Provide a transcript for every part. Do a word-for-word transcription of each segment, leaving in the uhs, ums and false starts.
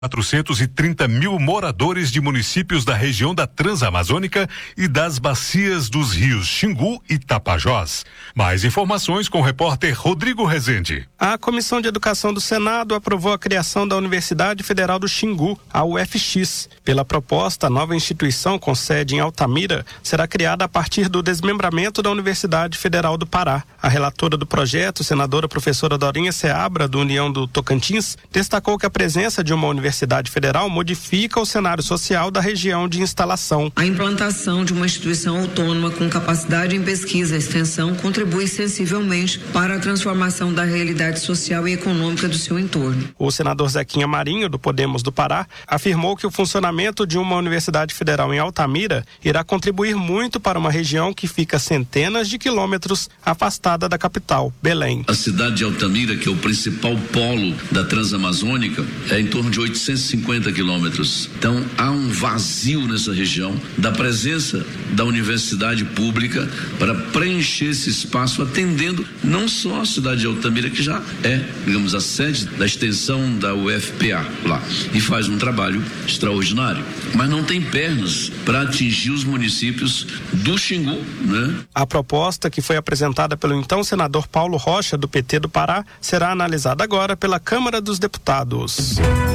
quatrocentos e trinta mil moradores de municípios da região da Transamazônica e das bacias dos rios Xingu e Tapajós. Mais informações com o repórter Rodrigo Rezende. A Comissão de Educação do Senado aprovou a criação da Universidade Federal do Xingu, a U F X. Pela proposta, a nova instituição com sede em Altamira será criada a partir do desmembramento da Universidade Federal do Pará. A relatora do projeto, senadora professora Dorinha Seabra, do União do Tocantins, destacou que a presença de uma universidade Universidade Federal modifica o cenário social da região de instalação. A implantação de uma instituição autônoma com capacidade em pesquisa e extensão contribui sensivelmente para a transformação da realidade social e econômica do seu entorno. O senador Zequinha Marinho, do Podemos do Pará, afirmou que o funcionamento de uma Universidade Federal em Altamira irá contribuir muito para uma região que fica centenas de quilômetros afastada da capital, Belém. A cidade de Altamira, que é o principal polo da Transamazônica, é em torno de oitocentos e cinquenta quilômetros. Então há um vazio nessa região da presença da universidade pública para preencher esse espaço, atendendo não só a cidade de Altamira, que já é, digamos, a sede da extensão da U F P A lá, e faz um trabalho extraordinário, mas não tem pernas para atingir os municípios do Xingu, né? A proposta, que foi apresentada pelo então senador Paulo Rocha, do P T do Pará, será analisada agora pela Câmara dos Deputados.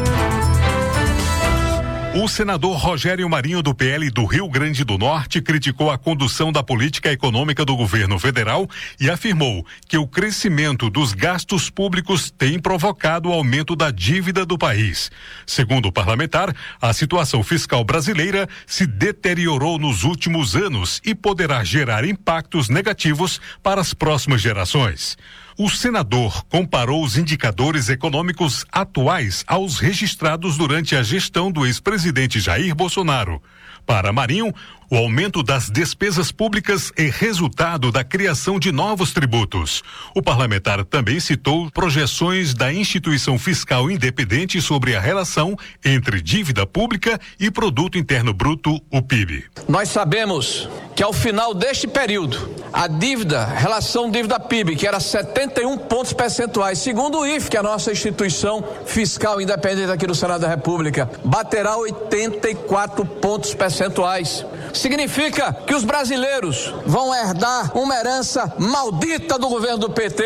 O senador Rogério Marinho, do P L do Rio Grande do Norte, criticou a condução da política econômica do governo federal e afirmou que o crescimento dos gastos públicos tem provocado o aumento da dívida do país. Segundo o parlamentar, a situação fiscal brasileira se deteriorou nos últimos anos e poderá gerar impactos negativos para as próximas gerações. O senador comparou os indicadores econômicos atuais aos registrados durante a gestão do ex-presidente Jair Bolsonaro. Para Marinho, o aumento das despesas públicas é resultado da criação de novos tributos. O parlamentar também citou projeções da instituição fiscal independente sobre a relação entre dívida pública e produto interno bruto, o P I B. Nós sabemos que ao final deste período, a dívida, relação dívida-P I B, que era setenta e um pontos percentuais, segundo o I F E, que é a nossa instituição fiscal independente aqui do Senado da República, baterá oitenta e quatro pontos percentuais. Significa que os brasileiros vão herdar uma herança maldita do governo do P T.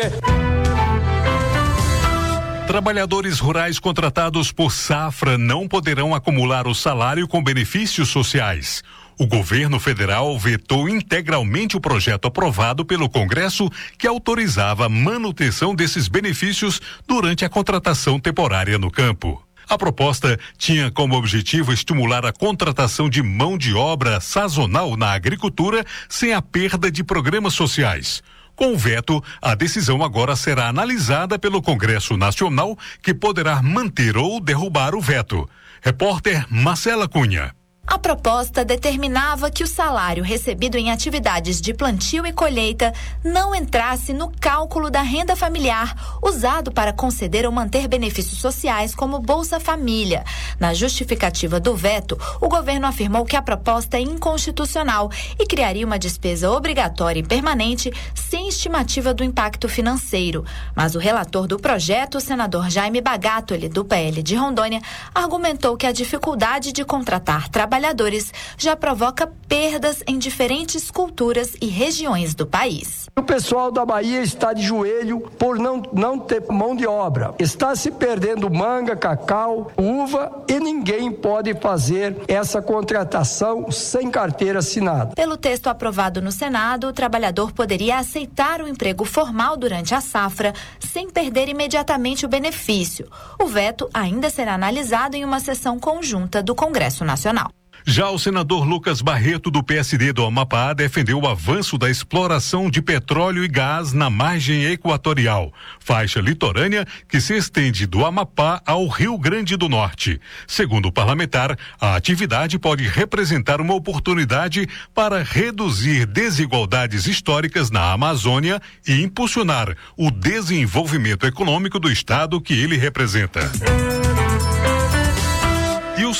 Trabalhadores rurais contratados por safra não poderão acumular o salário com benefícios sociais. O governo federal vetou integralmente o projeto aprovado pelo Congresso que autorizava a manutenção desses benefícios durante a contratação temporária no campo. A proposta tinha como objetivo estimular a contratação de mão de obra sazonal na agricultura sem a perda de programas sociais. Com o veto, a decisão agora será analisada pelo Congresso Nacional, que poderá manter ou derrubar o veto. Repórter Marcela Cunha. A proposta determinava que o salário recebido em atividades de plantio e colheita não entrasse no cálculo da renda familiar, usado para conceder ou manter benefícios sociais como Bolsa Família. Na justificativa do veto, o governo afirmou que a proposta é inconstitucional e criaria uma despesa obrigatória e permanente sem estimativa do impacto financeiro. Mas o relator do projeto, o senador Jaime Bagatoli, do P L de Rondônia, argumentou que a dificuldade de contratar trabalhadores já provoca perdas em diferentes culturas e regiões do país. O pessoal da Bahia está de joelho por não, não ter mão de obra. Está se perdendo manga, cacau, uva e ninguém pode fazer essa contratação sem carteira assinada. Pelo texto aprovado no Senado, o trabalhador poderia aceitar o emprego formal durante a safra sem perder imediatamente o benefício. O veto ainda será analisado em uma sessão conjunta do Congresso Nacional. Já o senador Lucas Barreto, do P S D do Amapá, defendeu o avanço da exploração de petróleo e gás na margem equatorial, faixa litorânea que se estende do Amapá ao Rio Grande do Norte. Segundo o parlamentar, a atividade pode representar uma oportunidade para reduzir desigualdades históricas na Amazônia e impulsionar o desenvolvimento econômico do estado que ele representa. E o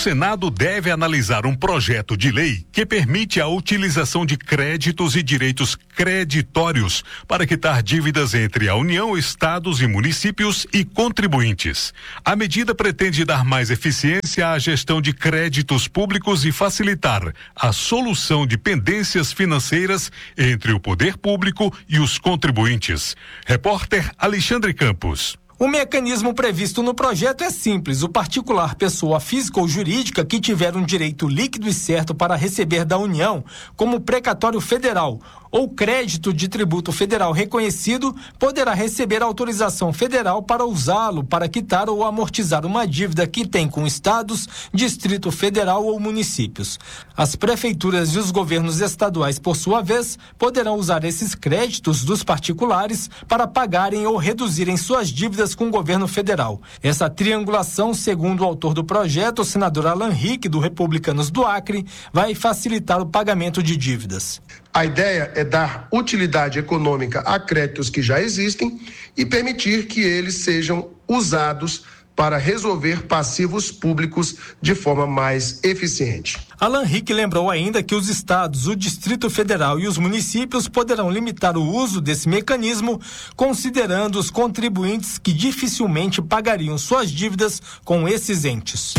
Senado deve analisar um projeto de lei que permite a utilização de créditos e direitos creditórios para quitar dívidas entre a União, estados e municípios e contribuintes. A medida pretende dar mais eficiência à gestão de créditos públicos e facilitar a solução de pendências financeiras entre o poder público e os contribuintes. Repórter Alexandre Campos. O mecanismo previsto no projeto é simples. O particular, pessoa física ou jurídica que tiver um direito líquido e certo para receber da União, como precatório federal ou crédito de tributo federal reconhecido, poderá receber autorização federal para usá-lo para quitar ou amortizar uma dívida que tem com estados, Distrito Federal ou municípios. As prefeituras e os governos estaduais, por sua vez, poderão usar esses créditos dos particulares para pagarem ou reduzirem suas dívidas com o governo federal. Essa triangulação, segundo o autor do projeto, o senador Alan Rick, do Republicanos do Acre, vai facilitar o pagamento de dívidas. A ideia é dar utilidade econômica a créditos que já existem e permitir que eles sejam usados para resolver passivos públicos de forma mais eficiente. Alan Rick lembrou ainda que os estados, o Distrito Federal e os municípios poderão limitar o uso desse mecanismo, considerando os contribuintes que dificilmente pagariam suas dívidas com esses entes.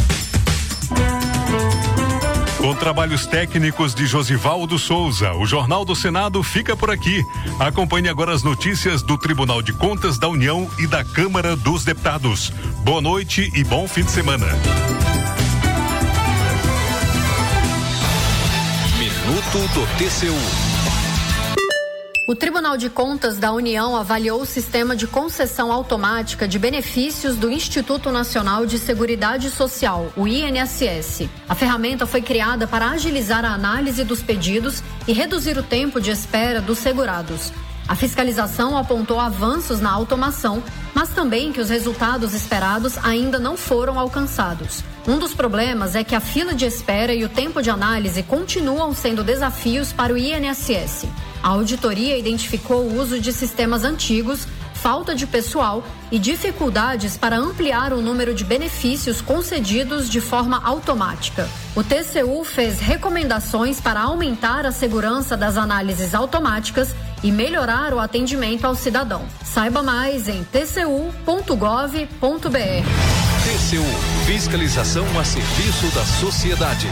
Com trabalhos técnicos de Josivaldo Souza, o Jornal do Senado fica por aqui. Acompanhe agora as notícias do Tribunal de Contas da União e da Câmara dos Deputados. Boa noite e bom fim de semana. Minuto do T C U. O Tribunal de Contas da União avaliou o sistema de concessão automática de benefícios do Instituto Nacional de Seguridade Social, o I N S S. A ferramenta foi criada para agilizar a análise dos pedidos e reduzir o tempo de espera dos segurados. A fiscalização apontou avanços na automação, mas também que os resultados esperados ainda não foram alcançados. Um dos problemas é que a fila de espera e o tempo de análise continuam sendo desafios para o I N S S. A auditoria identificou o uso de sistemas antigos, falta de pessoal e dificuldades para ampliar o número de benefícios concedidos de forma automática. O T C U fez recomendações para aumentar a segurança das análises automáticas e melhorar o atendimento ao cidadão. Saiba mais em t c u ponto gov ponto b r. T C U, fiscalização a serviço da sociedade.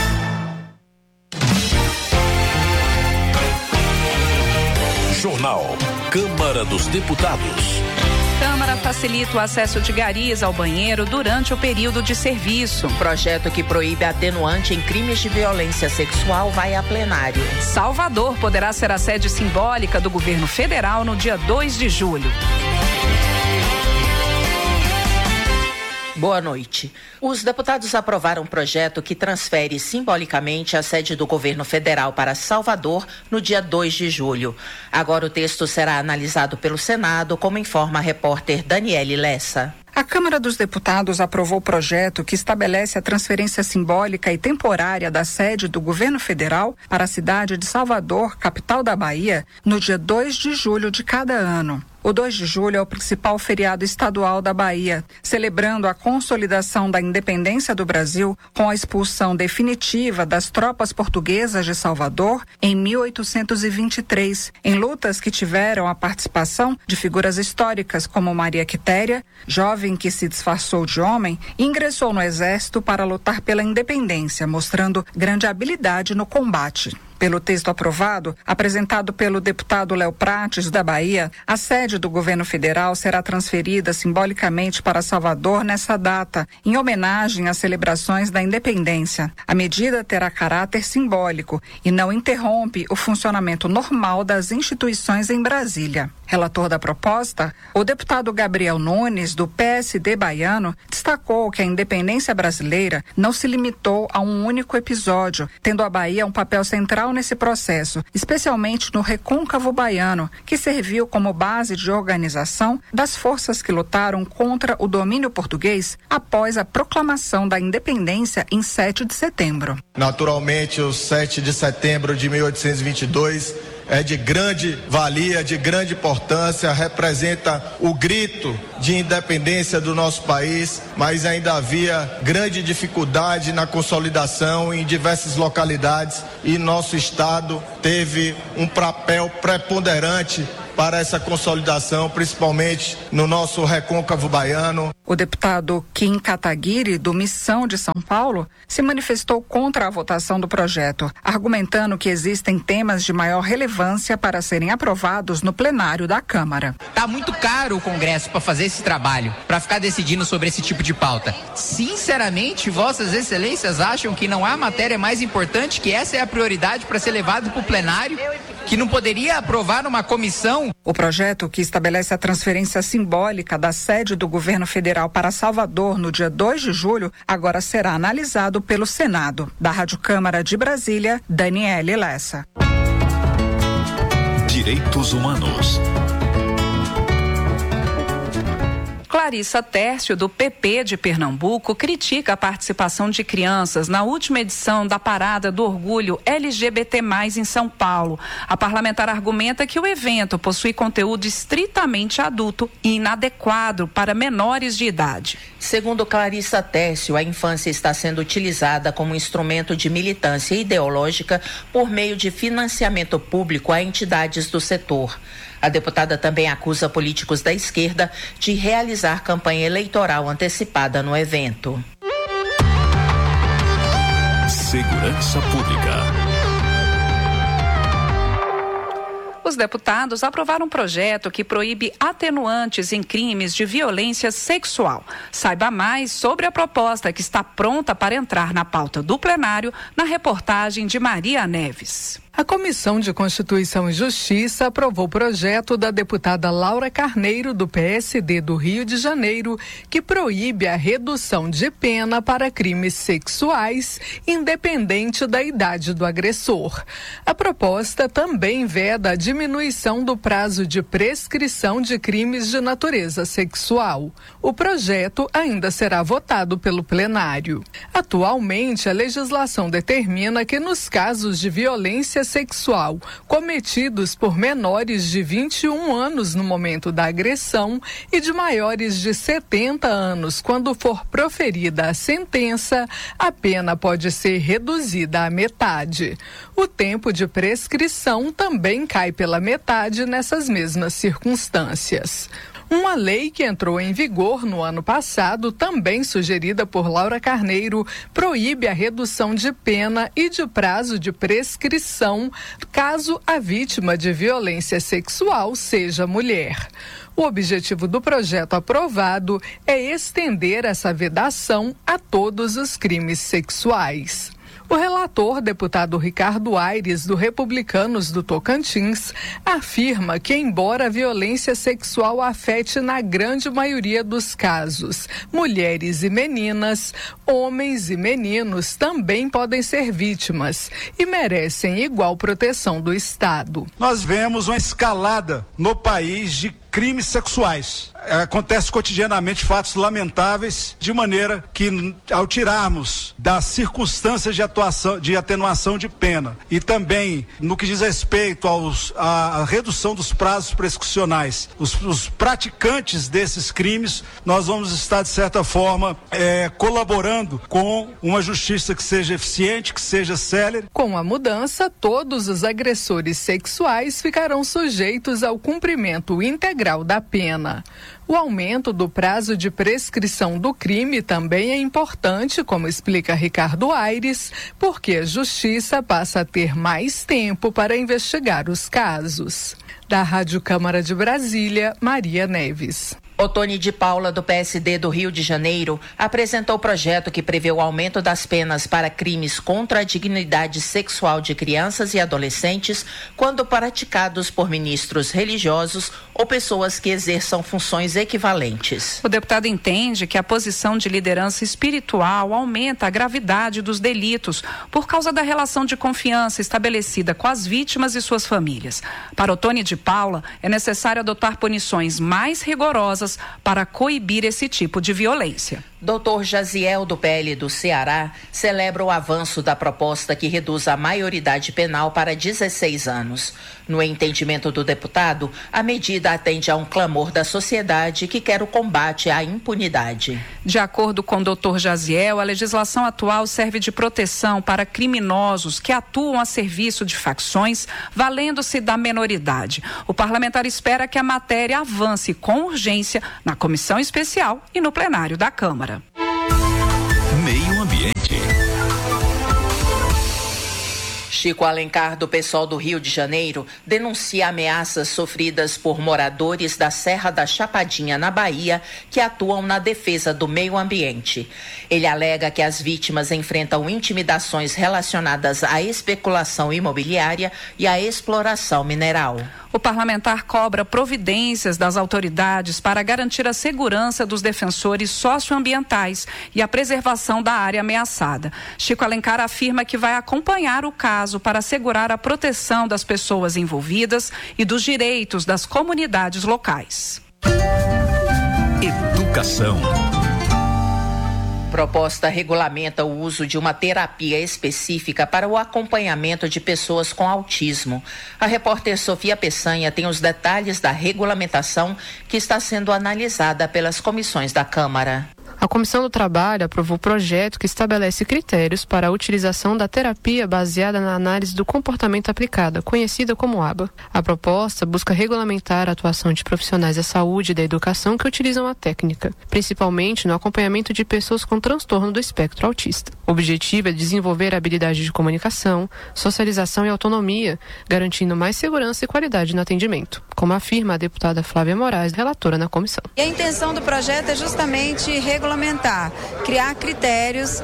Jornal Câmara dos Deputados. Câmara facilita o acesso de garis ao banheiro durante o período de serviço. Projeto que proíbe atenuante em crimes de violência sexual vai a plenário. Salvador poderá ser a sede simbólica do governo federal no dia dois de julho. Boa noite. Os deputados aprovaram um projeto que transfere simbolicamente a sede do governo federal para Salvador no dia dois de julho. Agora o texto será analisado pelo Senado, como informa a repórter Daniele Lessa. A Câmara dos Deputados aprovou o projeto que estabelece a transferência simbólica e temporária da sede do governo federal para a cidade de Salvador, capital da Bahia, no dia dois de julho de cada ano. O dois de julho é o principal feriado estadual da Bahia, celebrando a consolidação da independência do Brasil com a expulsão definitiva das tropas portuguesas de Salvador em mil oitocentos e vinte e três, em lutas que tiveram a participação de figuras históricas como Maria Quitéria, jovem que se disfarçou de homem e ingressou no exército para lutar pela independência, mostrando grande habilidade no combate. Pelo texto aprovado, apresentado pelo deputado Léo Prates, da Bahia, a sede do governo federal será transferida simbolicamente para Salvador nessa data, em homenagem às celebrações da independência. A medida terá caráter simbólico e não interrompe o funcionamento normal das instituições em Brasília. Relator da proposta, o deputado Gabriel Nunes, do P S D baiano, destacou que a independência brasileira não se limitou a um único episódio, tendo a Bahia um papel central nesse processo, especialmente no recôncavo baiano, que serviu como base de organização das forças que lutaram contra o domínio português após a proclamação da independência em sete de setembro. Naturalmente, o sete de setembro de mil oitocentos e vinte e dois é de grande valia, de grande importância, representa o grito de independência do nosso país, mas ainda havia grande dificuldade na consolidação em diversas localidades e nosso estado teve um papel preponderante para essa consolidação, principalmente no nosso recôncavo baiano. O deputado Kim Kataguiri, do Missão de São Paulo, se manifestou contra a votação do projeto, argumentando que existem temas de maior relevância para serem aprovados no plenário da Câmara. Tá muito caro o Congresso para fazer esse trabalho, para ficar decidindo sobre esse tipo de pauta. Sinceramente, vossas excelências acham que não há matéria mais importante, que essa é a prioridade para ser levado para o plenário, que não poderia aprovar numa comissão? O projeto, que estabelece a transferência simbólica da sede do governo federal para Salvador no dia dois de julho, agora será analisado pelo Senado. Da Rádio Câmara de Brasília, Daniele Lessa. Direitos Humanos. Clarissa Tércio, do P P de Pernambuco, critica a participação de crianças na última edição da Parada do Orgulho L G B T mais, em São Paulo. A parlamentar argumenta que o evento possui conteúdo estritamente adulto e inadequado para menores de idade. Segundo Clarissa Tércio, a infância está sendo utilizada como instrumento de militância ideológica por meio de financiamento público a entidades do setor. A deputada também acusa políticos da esquerda de realizar campanha eleitoral antecipada no evento. Segurança Pública. Os deputados aprovaram um projeto que proíbe atenuantes em crimes de violência sexual. Saiba mais sobre a proposta, que está pronta para entrar na pauta do plenário, na reportagem de Maria Neves. A Comissão de Constituição e Justiça aprovou o projeto da deputada Laura Carneiro, do P S D do Rio de Janeiro, que proíbe a redução de pena para crimes sexuais, independente da idade do agressor. A proposta também veda a diminuição do prazo de prescrição de crimes de natureza sexual. O projeto ainda será votado pelo plenário. Atualmente, a legislação determina que, nos casos de violência sexual cometidos por menores de vinte e um anos no momento da agressão e de maiores de setenta anos quando for proferida a sentença, a pena pode ser reduzida à metade. O tempo de prescrição também cai pela metade nessas mesmas circunstâncias. Uma lei que entrou em vigor no ano passado, também sugerida por Laura Carneiro, proíbe a redução de pena e de prazo de prescrição caso a vítima de violência sexual seja mulher. O objetivo do projeto aprovado é estender essa vedação a todos os crimes sexuais. O relator, deputado Ricardo Aires, do Republicanos do Tocantins, afirma que, embora a violência sexual afete na grande maioria dos casos mulheres e meninas, homens e meninos também podem ser vítimas e merecem igual proteção do Estado. Nós vemos uma escalada no país de crimes sexuais. Acontece cotidianamente fatos lamentáveis, de maneira que, ao tirarmos das circunstâncias de atuação, de atenuação de pena, e também no que diz respeito aos, à, à redução dos prazos prescricionais, os, os praticantes desses crimes, nós vamos estar, de certa forma, é, colaborando com uma justiça que seja eficiente, que seja célere. Com a mudança, todos os agressores sexuais ficarão sujeitos ao cumprimento integral da pena. O aumento do prazo de prescrição do crime também é importante, como explica Ricardo Aires, porque a Justiça passa a ter mais tempo para investigar os casos. Da Rádio Câmara de Brasília, Maria Neves. Otone de Paula, do P S D do Rio de Janeiro, apresentou o projeto que prevê o aumento das penas para crimes contra a dignidade sexual de crianças e adolescentes quando praticados por ministros religiosos ou pessoas que exerçam funções equivalentes. O deputado entende que a posição de liderança espiritual aumenta a gravidade dos delitos por causa da relação de confiança estabelecida com as vítimas e suas famílias. Para Otone de Paula, é necessário adotar punições mais rigorosas para coibir esse tipo de violência. doutor Jaziel, do P L do Ceará, celebra o avanço da proposta que reduz a maioridade penal para dezesseis anos. No entendimento do deputado, a medida atende a um clamor da sociedade que quer o combate à impunidade. De acordo com o doutor Jaziel, a legislação atual serve de proteção para criminosos que atuam a serviço de facções, valendo-se da menoridade. O parlamentar espera que a matéria avance com urgência na comissão especial e no plenário da Câmara. Meio Ambiente. Chico Alencar, do PSOL do Rio de Janeiro, denuncia ameaças sofridas por moradores da Serra da Chapadinha, na Bahia, que atuam na defesa do meio ambiente. Ele alega que as vítimas enfrentam intimidações relacionadas à especulação imobiliária e à exploração mineral. O parlamentar cobra providências das autoridades para garantir a segurança dos defensores socioambientais e a preservação da área ameaçada. Chico Alencar afirma que vai acompanhar o caso para assegurar a proteção das pessoas envolvidas e dos direitos das comunidades locais. Educação. Proposta regulamenta o uso de uma terapia específica para o acompanhamento de pessoas com autismo. A repórter Sofia Peçanha tem os detalhes da regulamentação que está sendo analisada pelas comissões da Câmara. A Comissão do Trabalho aprovou o projeto que estabelece critérios para a utilização da terapia baseada na análise do comportamento aplicada, conhecida como A B A. A proposta busca regulamentar a atuação de profissionais da saúde e da educação que utilizam a técnica, principalmente no acompanhamento de pessoas com transtorno do espectro autista. O objetivo é desenvolver a habilidade de comunicação, socialização e autonomia, garantindo mais segurança e qualidade no atendimento, como afirma a deputada Flávia Moraes, relatora na comissão. E a intenção do projeto é justamente regulamentar, criar critérios,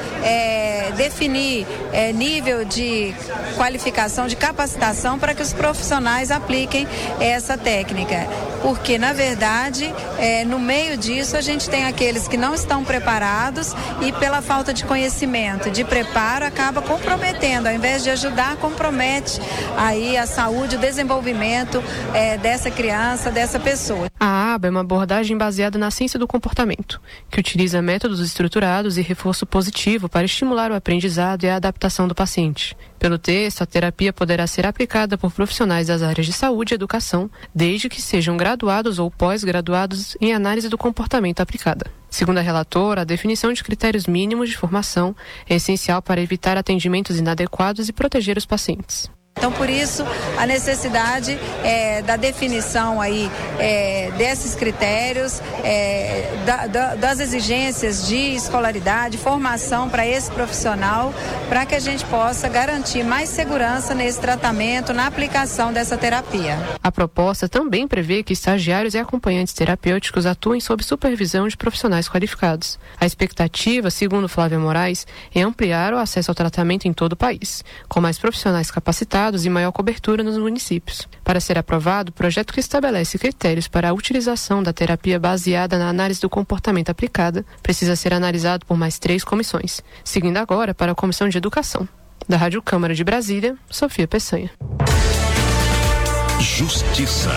é, definir é, nível de qualificação, de capacitação para que os profissionais apliquem essa técnica. Porque, na verdade, é, no meio disso a gente tem aqueles que não estão preparados e pela falta de conhecimento, de preparo, acaba comprometendo, ao invés de ajudar, compromete aí a saúde, o desenvolvimento é, dessa criança, dessa pessoa. A A B A é uma abordagem baseada na ciência do comportamento, que utiliza métodos estruturados e reforço positivo para estimular o aprendizado e a adaptação do paciente. Pelo texto, a terapia poderá ser aplicada por profissionais das áreas de saúde e educação, desde que sejam graduados ou pós-graduados em análise do comportamento aplicada. Segundo a relatora, a definição de critérios mínimos de formação é essencial para evitar atendimentos inadequados e proteger os pacientes. Então, por isso, a necessidade é, da definição aí, é, desses critérios, é, da, da, das exigências de escolaridade, formação para esse profissional, para que a gente possa garantir mais segurança nesse tratamento, na aplicação dessa terapia. A proposta também prevê que estagiários e acompanhantes terapêuticos atuem sob supervisão de profissionais qualificados. A expectativa, segundo Flávia Moraes, é ampliar o acesso ao tratamento em todo o país, com mais profissionais capacitados e maior cobertura nos municípios. Para ser aprovado, o projeto que estabelece critérios para a utilização da terapia baseada na análise do comportamento aplicada precisa ser analisado por mais três comissões, seguindo agora para a Comissão de Educação. Da Rádio Câmara de Brasília, Sofia Peçanha. Justiça.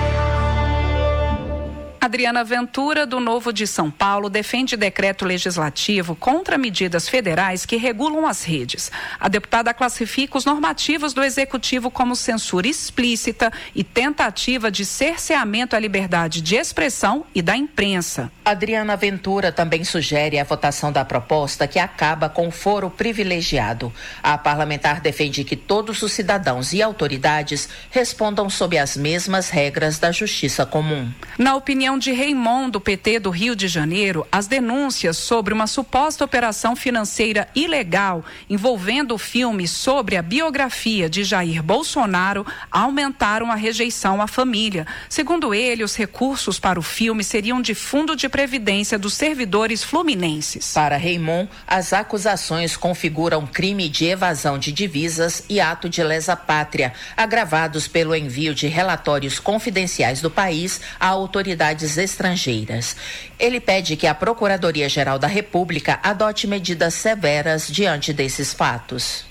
Adriana Ventura, do Novo de São Paulo, defende decreto legislativo contra medidas federais que regulam as redes. A deputada classifica os normativos do Executivo como censura explícita e tentativa de cerceamento à liberdade de expressão e da imprensa. Adriana Ventura também sugere a votação da proposta que acaba com o foro privilegiado. A parlamentar defende que todos os cidadãos e autoridades respondam sob as mesmas regras da justiça comum. Na opinião de Raimon, do P T do Rio de Janeiro, as denúncias sobre uma suposta operação financeira ilegal envolvendo o filme sobre a biografia de Jair Bolsonaro aumentaram a rejeição à família. Segundo ele, os recursos para o filme seriam de fundo de previdência dos servidores fluminenses. Para Raimon, as acusações configuram crime de evasão de divisas e ato de lesa-pátria, agravados pelo envio de relatórios confidenciais do país a autoridades estrangeiras. Ele pede que a Procuradoria-Geral da República adote medidas severas diante desses fatos.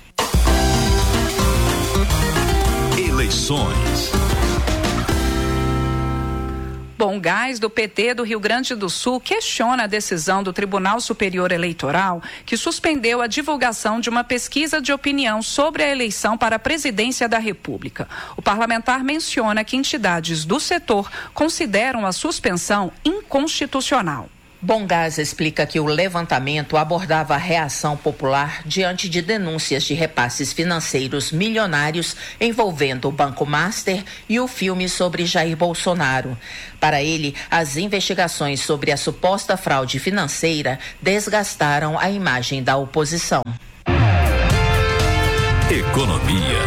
Eleições. Bom Gás, do P T do Rio Grande do Sul, questiona a decisão do Tribunal Superior Eleitoral que suspendeu a divulgação de uma pesquisa de opinião sobre a eleição para a presidência da República. O parlamentar menciona que entidades do setor consideram a suspensão inconstitucional. Bom Gás explica que o levantamento abordava a reação popular diante de denúncias de repasses financeiros milionários envolvendo o Banco Master e o filme sobre Jair Bolsonaro. Para ele, as investigações sobre a suposta fraude financeira desgastaram a imagem da oposição. Economia.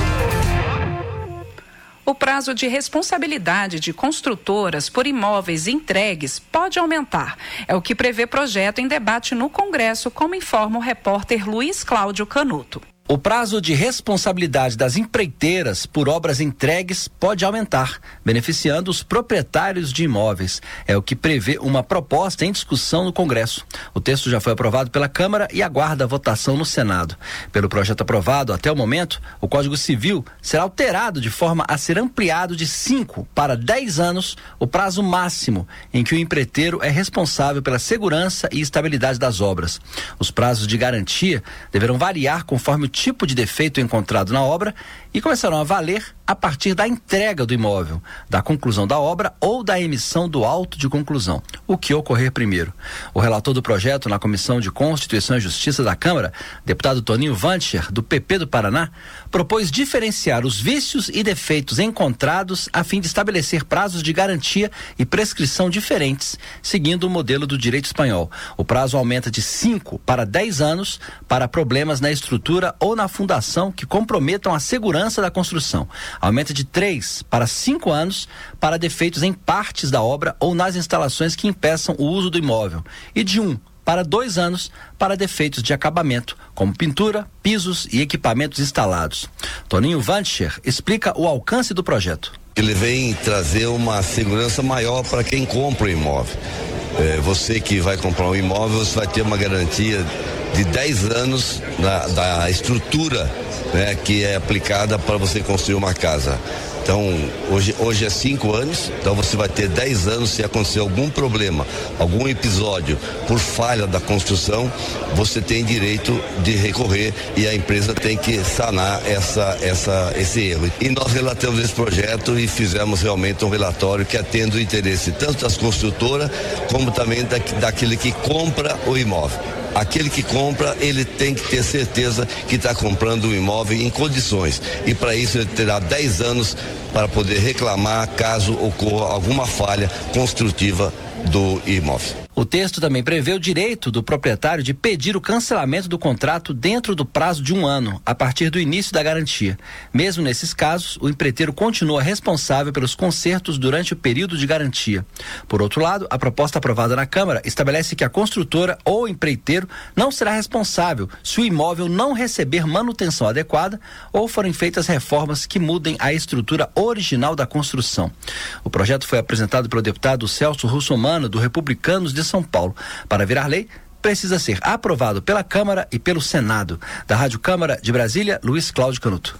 O prazo de responsabilidade de construtoras por imóveis entregues pode aumentar. É o que prevê projeto em debate no Congresso, como informa o repórter Luiz Cláudio Canuto. O prazo de responsabilidade das empreiteiras por obras entregues pode aumentar, beneficiando os proprietários de imóveis. É o que prevê uma proposta em discussão no Congresso. O texto já foi aprovado pela Câmara e aguarda a votação no Senado. Pelo projeto aprovado, até o momento, o Código Civil será alterado de forma a ser ampliado de cinco para dez anos o prazo máximo em que o empreiteiro é responsável pela segurança e estabilidade das obras. Os prazos de garantia deverão variar conforme o tipo de defeito encontrado na obra e começarão a valer a partir da entrega do imóvel, da conclusão da obra ou da emissão do auto de conclusão, o que ocorrer primeiro. O relator do projeto na Comissão de Constituição e Justiça da Câmara, deputado Toninho Vancher, do P P do Paraná, propôs diferenciar os vícios e defeitos encontrados a fim de estabelecer prazos de garantia e prescrição diferentes, seguindo o modelo do direito espanhol. O prazo aumenta de cinco para dez anos para problemas na estrutura ou na fundação que comprometam a segurança da construção. Aumenta de três para cinco anos para defeitos em partes da obra ou nas instalações que impeçam o uso do imóvel. E de um para dois anos para defeitos de acabamento, como pintura, pisos e equipamentos instalados. Toninho Vancher explica o alcance do projeto. Ele vem trazer uma segurança maior para quem compra o imóvel. É, você que vai comprar um imóvel, você vai ter uma garantia de dez anos da, da estrutura, né, que é aplicada para você construir uma casa. Então, hoje, hoje é cinco anos, então você vai ter dez anos. Se acontecer algum problema, algum episódio por falha da construção, você tem direito de recorrer e a empresa tem que sanar essa, essa, esse erro. E nós relatamos esse projeto e fizemos realmente um relatório que atende o interesse tanto das construtoras como também da, daquele que compra o imóvel. Aquele que compra, ele tem que ter certeza que está comprando um imóvel em condições. E para isso ele terá dez anos para poder reclamar caso ocorra alguma falha construtiva do imóvel. O texto também prevê o direito do proprietário de pedir o cancelamento do contrato dentro do prazo de um ano, a partir do início da garantia. Mesmo nesses casos, o empreiteiro continua responsável pelos consertos durante o período de garantia. Por outro lado, a proposta aprovada na Câmara estabelece que a construtora ou o empreiteiro não será responsável se o imóvel não receber manutenção adequada ou forem feitas reformas que mudem a estrutura original da construção. O projeto foi apresentado pelo deputado Celso Russomano, do Republicanos de São Paulo. Para virar lei, precisa ser aprovado pela Câmara e pelo Senado. Da Rádio Câmara de Brasília, Luiz Cláudio Canuto.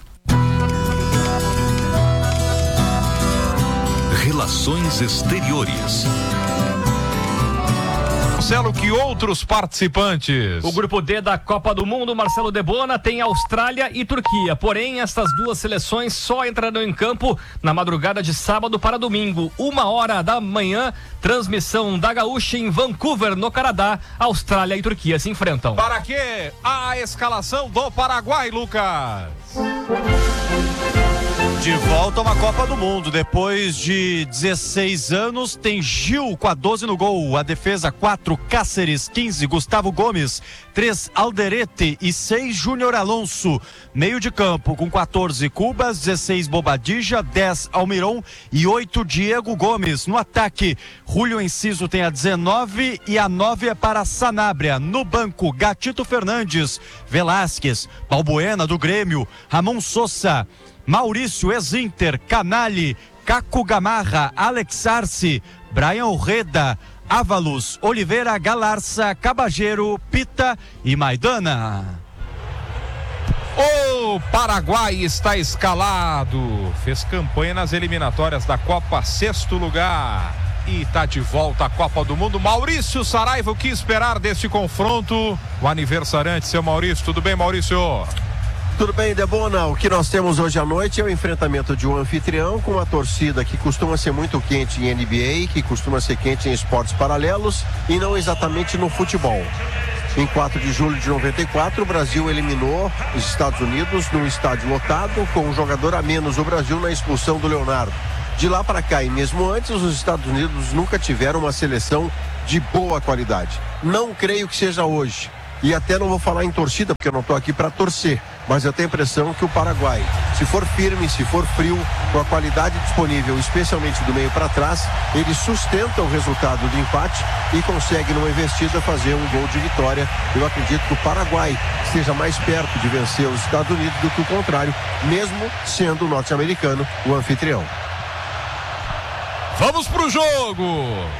Relações Exteriores. Marcelo, que outros participantes? O grupo D da Copa do Mundo, Marcelo Debona, tem Austrália e Turquia. Porém, estas duas seleções só entrarão em campo na madrugada de sábado para domingo, uma hora da manhã. Transmissão da Gaúcha em Vancouver, no Canadá. Austrália e Turquia se enfrentam. Para quê? A escalação do Paraguai, Lucas. De volta a uma Copa do Mundo, depois de dezesseis anos, tem Gil com a doze no gol, a defesa quatro, Cáceres, quinze, Gustavo Gomes, três, Alderete e seis, Júnior Alonso. Meio de campo com quatorze, Cubas, dezesseis, Bobadilla, dez, Almiron e oito, Diego Gomes. No ataque, Julio Enciso tem a dezenove e a nove é para Sanabria. No banco, Gatito Fernandes, Velásquez, Balbuena do Grêmio, Ramon Sosa, Maurício, ex-Inter, Canali, Caco Gamarra, Alex Arce, Brian Orreda, Ávalos, Oliveira, Galarça, Cabageiro, Pita e Maidana. O Paraguai está escalado, fez campanha nas eliminatórias da Copa, sexto lugar. e está de volta à Copa do Mundo. Maurício Saraiva, o que esperar deste confronto? O aniversariante, seu Maurício. Tudo bem, Maurício? Tudo bem, Debona? O que nós temos hoje à noite é o enfrentamento de um anfitrião com uma torcida que costuma ser muito quente em N B A, que costuma ser quente em esportes paralelos e não exatamente no futebol. Em quatro de julho de noventa e quatro, o Brasil eliminou os Estados Unidos num estádio lotado, com um jogador a menos o Brasil na expulsão do Leonardo. De lá para cá, e mesmo antes, os Estados Unidos nunca tiveram uma seleção de boa qualidade. Não creio que seja hoje. E até não vou falar em torcida, porque eu não estou aqui para torcer. Mas eu tenho a impressão que o Paraguai, se for firme, se for frio, com a qualidade disponível, especialmente do meio para trás, ele sustenta o resultado do empate e consegue, numa investida, fazer um gol de vitória. Eu acredito que o Paraguai esteja mais perto de vencer os Estados Unidos do que o contrário, mesmo sendo o norte-americano o anfitrião. Vamos pro jogo!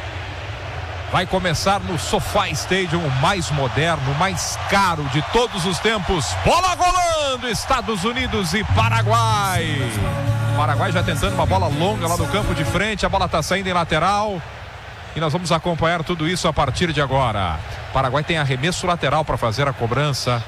Vai começar no SoFi Stadium, o mais moderno, o mais caro de todos os tempos. Bola rolando, Estados Unidos e Paraguai. O Paraguai já tentando uma bola longa lá no campo de frente. A bola está saindo em lateral. E nós vamos acompanhar tudo isso a partir de agora. O Paraguai tem arremesso lateral para fazer a cobrança.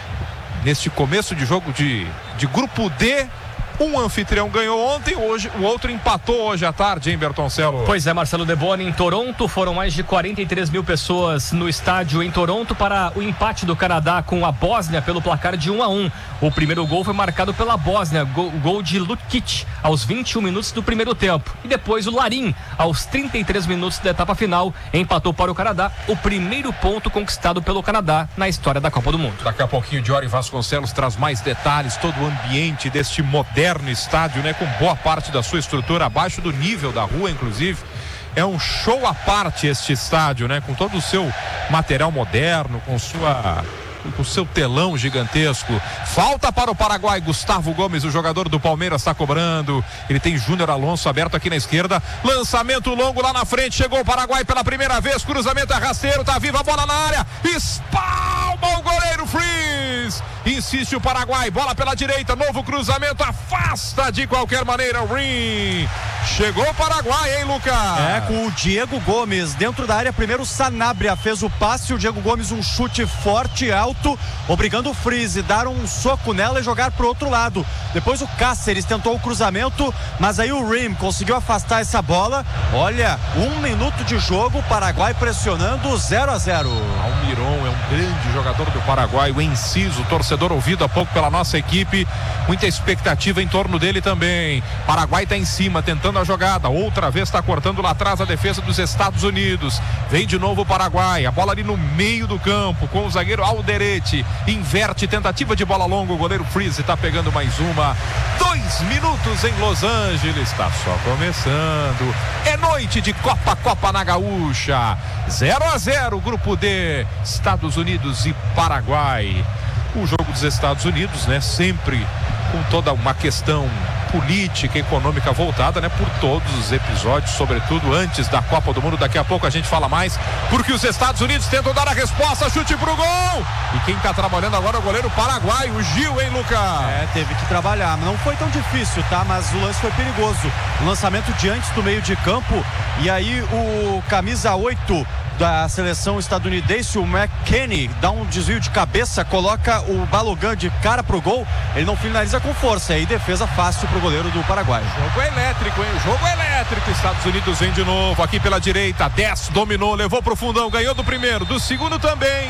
Neste começo de jogo de, de grupo D. Um anfitrião ganhou ontem, hoje o outro empatou hoje à tarde, hein, Bertoncello? Pois é, Marcelo Deboni, em Toronto foram mais de quarenta e três mil pessoas no estádio em Toronto para o empate do Canadá com a Bósnia pelo placar de um a um. O primeiro gol foi marcado pela Bósnia, gol, gol de Lukic aos vinte e um minutos do primeiro tempo. E depois o Larin, aos trinta e três minutos da etapa final, empatou para o Canadá, o primeiro ponto conquistado pelo Canadá na história da Copa do Mundo. Daqui a pouquinho, Diori Vasconcelos traz mais detalhes, todo o ambiente deste moderno estádio, né, com boa parte da sua estrutura abaixo do nível da rua, inclusive. É um show à parte este estádio, né, com todo o seu material moderno, com sua com seu telão gigantesco. Falta para o Paraguai. Gustavo Gomes, o jogador do Palmeiras, está cobrando. Ele tem Júnior Alonso aberto aqui na esquerda. Lançamento longo lá na frente. Chegou o Paraguai pela primeira vez. Cruzamento é rasteiro. Tá viva a bola na área. Espalma o goleiro Freeze. Insiste o Paraguai. Bola pela direita. Novo cruzamento. Afasta de qualquer maneira o Rim. Chegou o Paraguai, hein, Lucas? É, com o Diego Gomes dentro da área. Primeiro o Sanabria fez o passe. O Diego Gomes um chute forte, alto, obrigando o Freeze a dar um soco nela e jogar pro outro lado. Depois o Cáceres tentou o cruzamento, mas aí o Rim conseguiu afastar essa bola. Olha, um minuto de jogo, Paraguai pressionando zero a zero. Almiron é um grande jogador do Paraguai, o Enciso, torcedor ouvido há pouco pela nossa equipe, muita expectativa em torno dele também. Paraguai está em cima, tentando a jogada, outra vez está cortando lá atrás a defesa dos Estados Unidos. Vem de novo o Paraguai, a bola ali no meio do campo com o zagueiro Alderete, inverte, tentativa de bola longa, o goleiro Freeze está pegando mais uma. Dois minutos em Los Angeles, está só começando. É noite de Copa, Copa na Gaúcha. zero a zero, grupo D, Estados Unidos e Paraguai. O jogo dos Estados Unidos, né, sempre com toda uma questão política, econômica voltada, né, por todos os episódios, sobretudo antes da Copa do Mundo. Daqui a pouco a gente fala mais, porque os Estados Unidos tentam dar a resposta, chute pro gol, e quem tá trabalhando agora é o goleiro paraguaio, o Gil, hein, Lucas? É, teve que trabalhar, não foi tão difícil, tá, mas o lance foi perigoso, o lançamento de antes do meio de campo, e aí o camisa oito da seleção estadunidense, o McKennie, dá um desvio de cabeça, coloca o Balogun de cara pro gol, ele não finaliza com força, e aí defesa fácil pro goleiro do Paraguai. Jogo elétrico, hein? Jogo elétrico. Estados Unidos vem de novo, aqui pela direita, dez, dominou, levou pro fundão, ganhou do primeiro, do segundo também.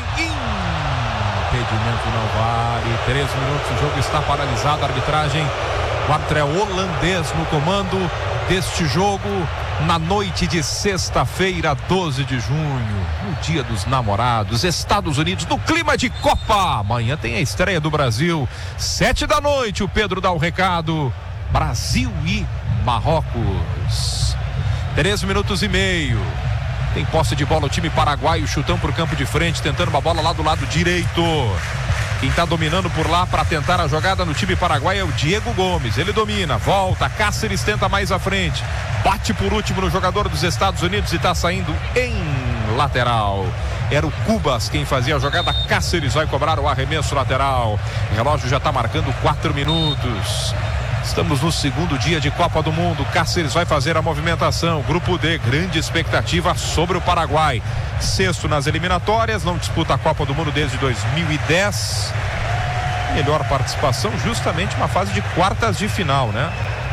Impedimento não vale, três minutos, o jogo está paralisado, a arbitragem, o árbitro é holandês no comando deste jogo. Na noite de sexta-feira, doze de junho, no dia dos namorados, Estados Unidos, no clima de Copa. Amanhã tem a estreia do Brasil, sete da noite, o Pedro dá o recado. Brasil e Marrocos. Três minutos e meio. Tem posse de bola o time paraguaio, chutão por campo de frente, tentando uma bola lá do lado direito. Quem está dominando por lá para tentar a jogada no time paraguaio é o Diego Gomes. Ele domina, volta, Cáceres tenta mais à frente, bate por último no jogador dos Estados Unidos e está saindo em lateral. Era o Cubas quem fazia a jogada, Cáceres vai cobrar o arremesso lateral. O relógio já está marcando quatro minutos. Estamos no segundo dia de Copa do Mundo. Cáceres vai fazer a movimentação. Grupo D, grande expectativa sobre o Paraguai. Sexto nas eliminatórias, não disputa a Copa do Mundo desde dois mil e dez. Melhor participação, justamente uma fase de quartas de final, né?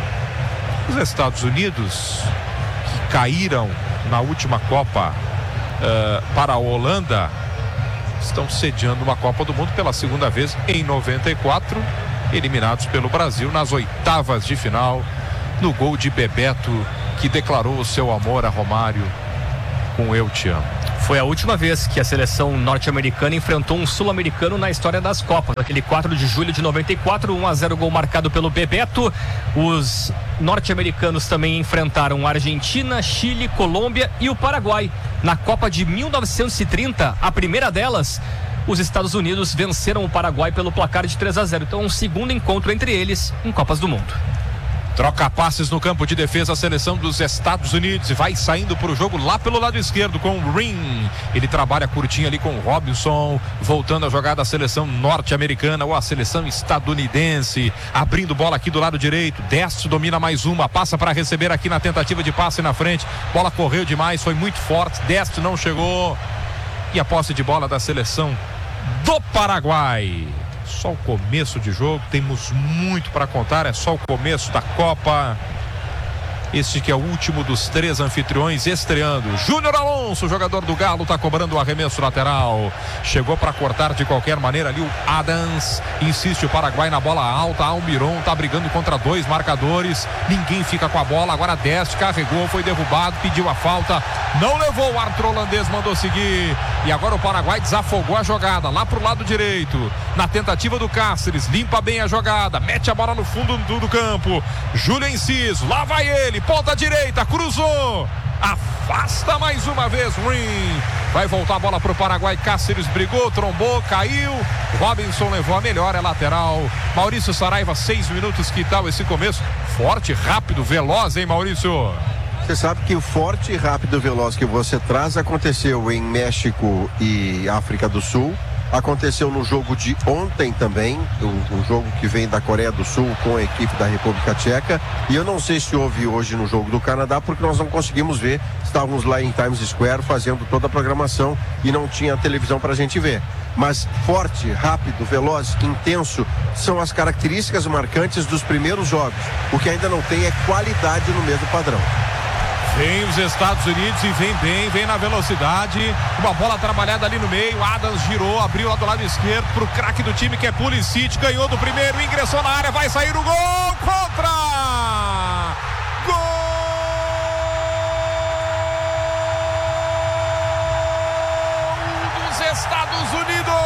Os Estados Unidos, que caíram na última Copa uh, para a Holanda, estão sediando uma Copa do Mundo pela segunda vez em noventa e quatro, eliminados pelo Brasil nas oitavas de final, no gol de Bebeto, que declarou o seu amor a Romário com "Eu te amo". Foi a última vez que a seleção norte-americana enfrentou um sul-americano na história das Copas. Naquele quatro de julho de noventa e quatro, um a zero, gol marcado pelo Bebeto. Os norte-americanos também enfrentaram a Argentina, Chile, Colômbia e o Paraguai. Na Copa de mil novecentos e trinta, a primeira delas, os Estados Unidos venceram o Paraguai pelo placar de três a zero. Então, um segundo encontro entre eles em Copas do Mundo. Troca passes no campo de defesa a seleção dos Estados Unidos e vai saindo para o jogo lá pelo lado esquerdo com o Ring. Ele trabalha curtinho ali com o Robinson, voltando a jogar da seleção norte-americana ou a seleção estadunidense, abrindo bola aqui do lado direito. Deste domina mais uma, passa para receber aqui na tentativa de passe na frente. Bola correu demais, foi muito forte. Deste não chegou. E a posse de bola da seleção do Paraguai. Só o começo de jogo, temos muito para contar, é só o começo da Copa. Este que é o último dos três anfitriões estreando. Júnior Alonso, jogador do Galo, está cobrando o arremesso lateral. Chegou para cortar de qualquer maneira ali o Adams. Insiste o Paraguai na bola alta. Almiron está brigando contra dois marcadores. Ninguém fica com a bola. Agora Deste carregou, foi derrubado, pediu a falta. Não levou, o árbitro holandês mandou seguir. E agora o Paraguai desafogou a jogada lá pro lado direito. Na tentativa do Cáceres, limpa bem a jogada. Mete a bola no fundo do, do campo. Júlio Enciso, lá vai ele. Ponta direita, cruzou, afasta mais uma vez, Ring. Vai voltar a bola para o Paraguai. Cáceres brigou, trombou, caiu. Robinson levou a melhor, é lateral. Maurício Saraiva, seis minutos, que tal esse começo? Forte, rápido, veloz, hein, Maurício? Você sabe que o forte, rápido, veloz que você traz aconteceu em México e África do Sul. Aconteceu no jogo de ontem também, o, o jogo que vem da Coreia do Sul com a equipe da República Tcheca. E eu não sei se houve hoje no jogo do Canadá, porque nós não conseguimos ver. Estávamos lá em Times Square fazendo toda a programação e não tinha televisão para a gente ver. Mas forte, rápido, veloz, intenso são as características marcantes dos primeiros jogos. O que ainda não tem é qualidade no mesmo padrão. Vem os Estados Unidos e vem bem, vem na velocidade. Uma bola trabalhada ali no meio. Adams girou, abriu lá do lado esquerdo pro craque do time, que é Pulisic. Ganhou do primeiro, ingressou na área, vai sair o gol. Contra! Gol dos Estados Unidos!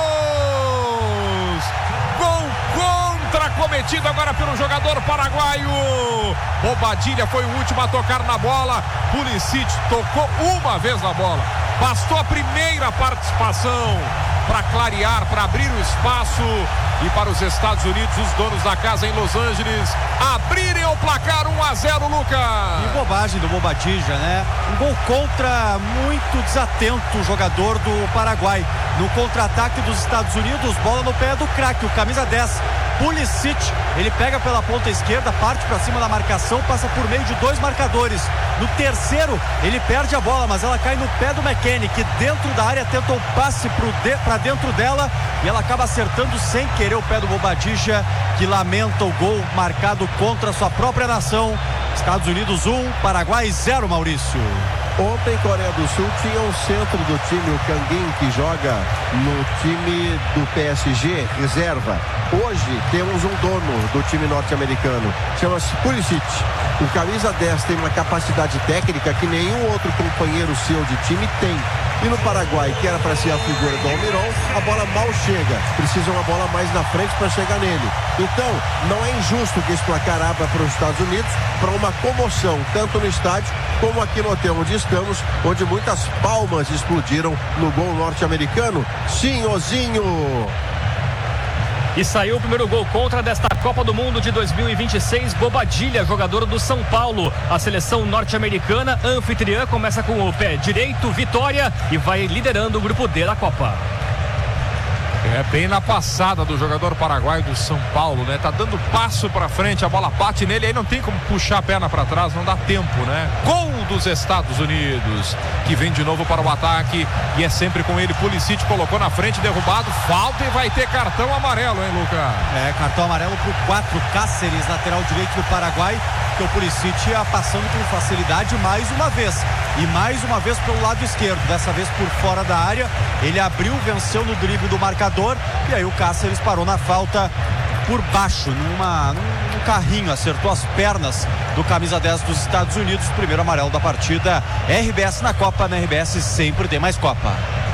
Gol contra, cometido agora pelo jogador paraguaio. Bobadilha foi o último a tocar na bola. Pulisic tocou uma vez na bola. Bastou a primeira participação para clarear, para abrir o espaço e para os Estados Unidos, os donos da casa em Los Angeles, abrirem o placar um a zero, Lucas. E bobagem do Bobadilha, né? Um gol contra, muito desatento o jogador do Paraguai. No contra-ataque dos Estados Unidos, bola no pé do craque, o camisa dez. Pulisic, ele pega pela ponta esquerda, parte para cima da marcação, passa por meio de dois marcadores. No terceiro, ele perde a bola, mas ela cai no pé do McKennie, que dentro da área tenta o passe para de, dentro dela e ela acaba acertando sem querer o pé do Bobadilha, que lamenta o gol marcado contra a sua própria nação. Estados Unidos um, Paraguai zero, Maurício. Ontem, Coreia do Sul tinha um centro do time, o Canguin, que joga no time do P S G, reserva. Hoje temos um dono do time norte-americano, chama-se Pulisic. O camisa dez tem uma capacidade técnica que nenhum outro companheiro seu de time tem. E no Paraguai, que era para ser a figura do Almiron, a bola mal chega. Precisa uma bola mais na frente para chegar nele. Então, não é injusto que esse placar abra para os Estados Unidos para uma comoção, tanto no estádio como aqui no hotel onde estamos, onde muitas palmas explodiram no gol norte-americano. Senhorzinho! E saiu o primeiro gol contra desta Copa do Mundo de dois mil e vinte e seis, Bobadilha, jogador do São Paulo. A seleção norte-americana, anfitriã, começa com o pé direito, vitória, e vai liderando o grupo D da Copa. É bem na passada do jogador paraguaio do São Paulo, né? Tá dando passo pra frente, a bola bate nele, aí não tem como puxar a perna pra trás, não dá tempo, né? Gol dos Estados Unidos, que vem de novo para o ataque e é sempre com ele. Pulisic colocou na frente, derrubado, falta e vai ter cartão amarelo, hein, Lucas? É, cartão amarelo pro quatro, Cáceres, lateral direito do Paraguai, que o Pulisic ia passando com facilidade mais uma vez. E mais uma vez pelo lado esquerdo, dessa vez por fora da área. Ele abriu, venceu no drible do marcador e aí o Cáceres parou na falta por baixo, numa, num carrinho, acertou as pernas do camisa dez dos Estados Unidos. Primeiro amarelo da partida. R B S na Copa, na R B S sempre tem mais Copa.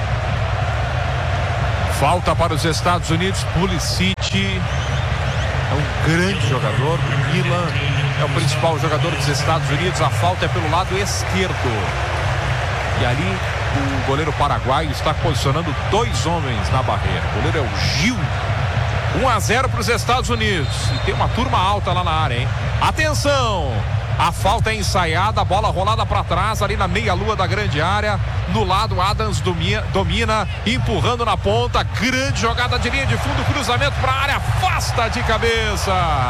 Falta para os Estados Unidos. Pulisic é um grande jogador do Milan, é o principal jogador dos Estados Unidos. A falta é pelo lado esquerdo e ali o goleiro paraguaio está posicionando dois homens na barreira. O goleiro é o Gil. um a zero para os Estados Unidos e tem uma turma alta lá na área, hein? Atenção! A falta é ensaiada, a bola rolada para trás ali na meia-lua da grande área. No lado, Adams domina, domina, empurrando na ponta. Grande jogada de linha de fundo, cruzamento para a área, afasta de cabeça.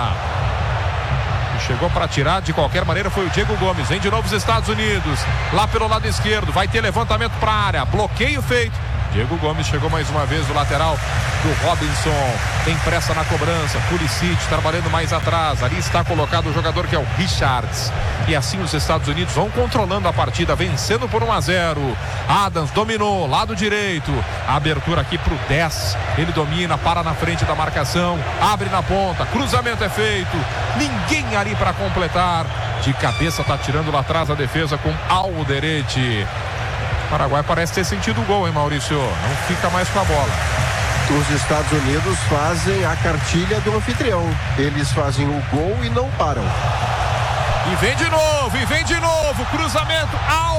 Chegou para tirar, de qualquer maneira foi o Diego Gomes. Vem de novo os Estados Unidos, lá pelo lado esquerdo, vai ter levantamento para a área, bloqueio feito. Diego Gomes chegou mais uma vez, o lateral do Robinson tem pressa na cobrança. Pulisic trabalhando mais atrás, ali está colocado o jogador que é o Richards. E assim os Estados Unidos vão controlando a partida, vencendo por um a zero. Adams dominou, lado direito, a abertura aqui para o dez, ele domina, para na frente da marcação, abre na ponta, cruzamento é feito, ninguém ali para completar. De cabeça está tirando lá atrás a defesa com Alderete. O Paraguai parece ter sentido o gol, hein, Maurício? Não fica mais com a bola. Os Estados Unidos fazem a cartilha do anfitrião. Eles fazem o gol e não param. E vem de novo, e vem de novo. Cruzamento.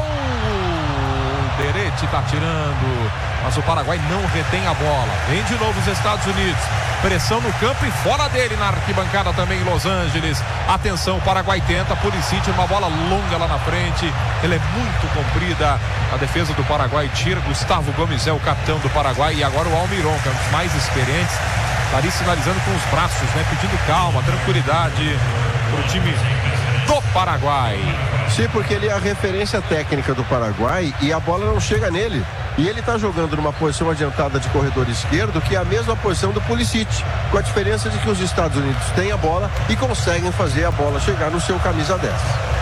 Alderete tá tirando. Mas o Paraguai não retém a bola. Vem de novo os Estados Unidos. Pressão no campo e fora dele na arquibancada também em Los Angeles. Atenção, o Paraguai tenta. Pulisic, uma bola longa lá na frente. Ela é muito comprida. A defesa do Paraguai tira. Gustavo Gomes é o capitão do Paraguai. E agora o Almiron, que é um dos mais experientes, está ali sinalizando com os braços, né? Pedindo calma, tranquilidade para o time do Paraguai. Sim, porque ele é a referência técnica do Paraguai e a bola não chega nele. E ele está jogando numa posição adiantada de corredor esquerdo, que é a mesma posição do Pulisic, com a diferença de que os Estados Unidos têm a bola e conseguem fazer a bola chegar no seu camisa dez.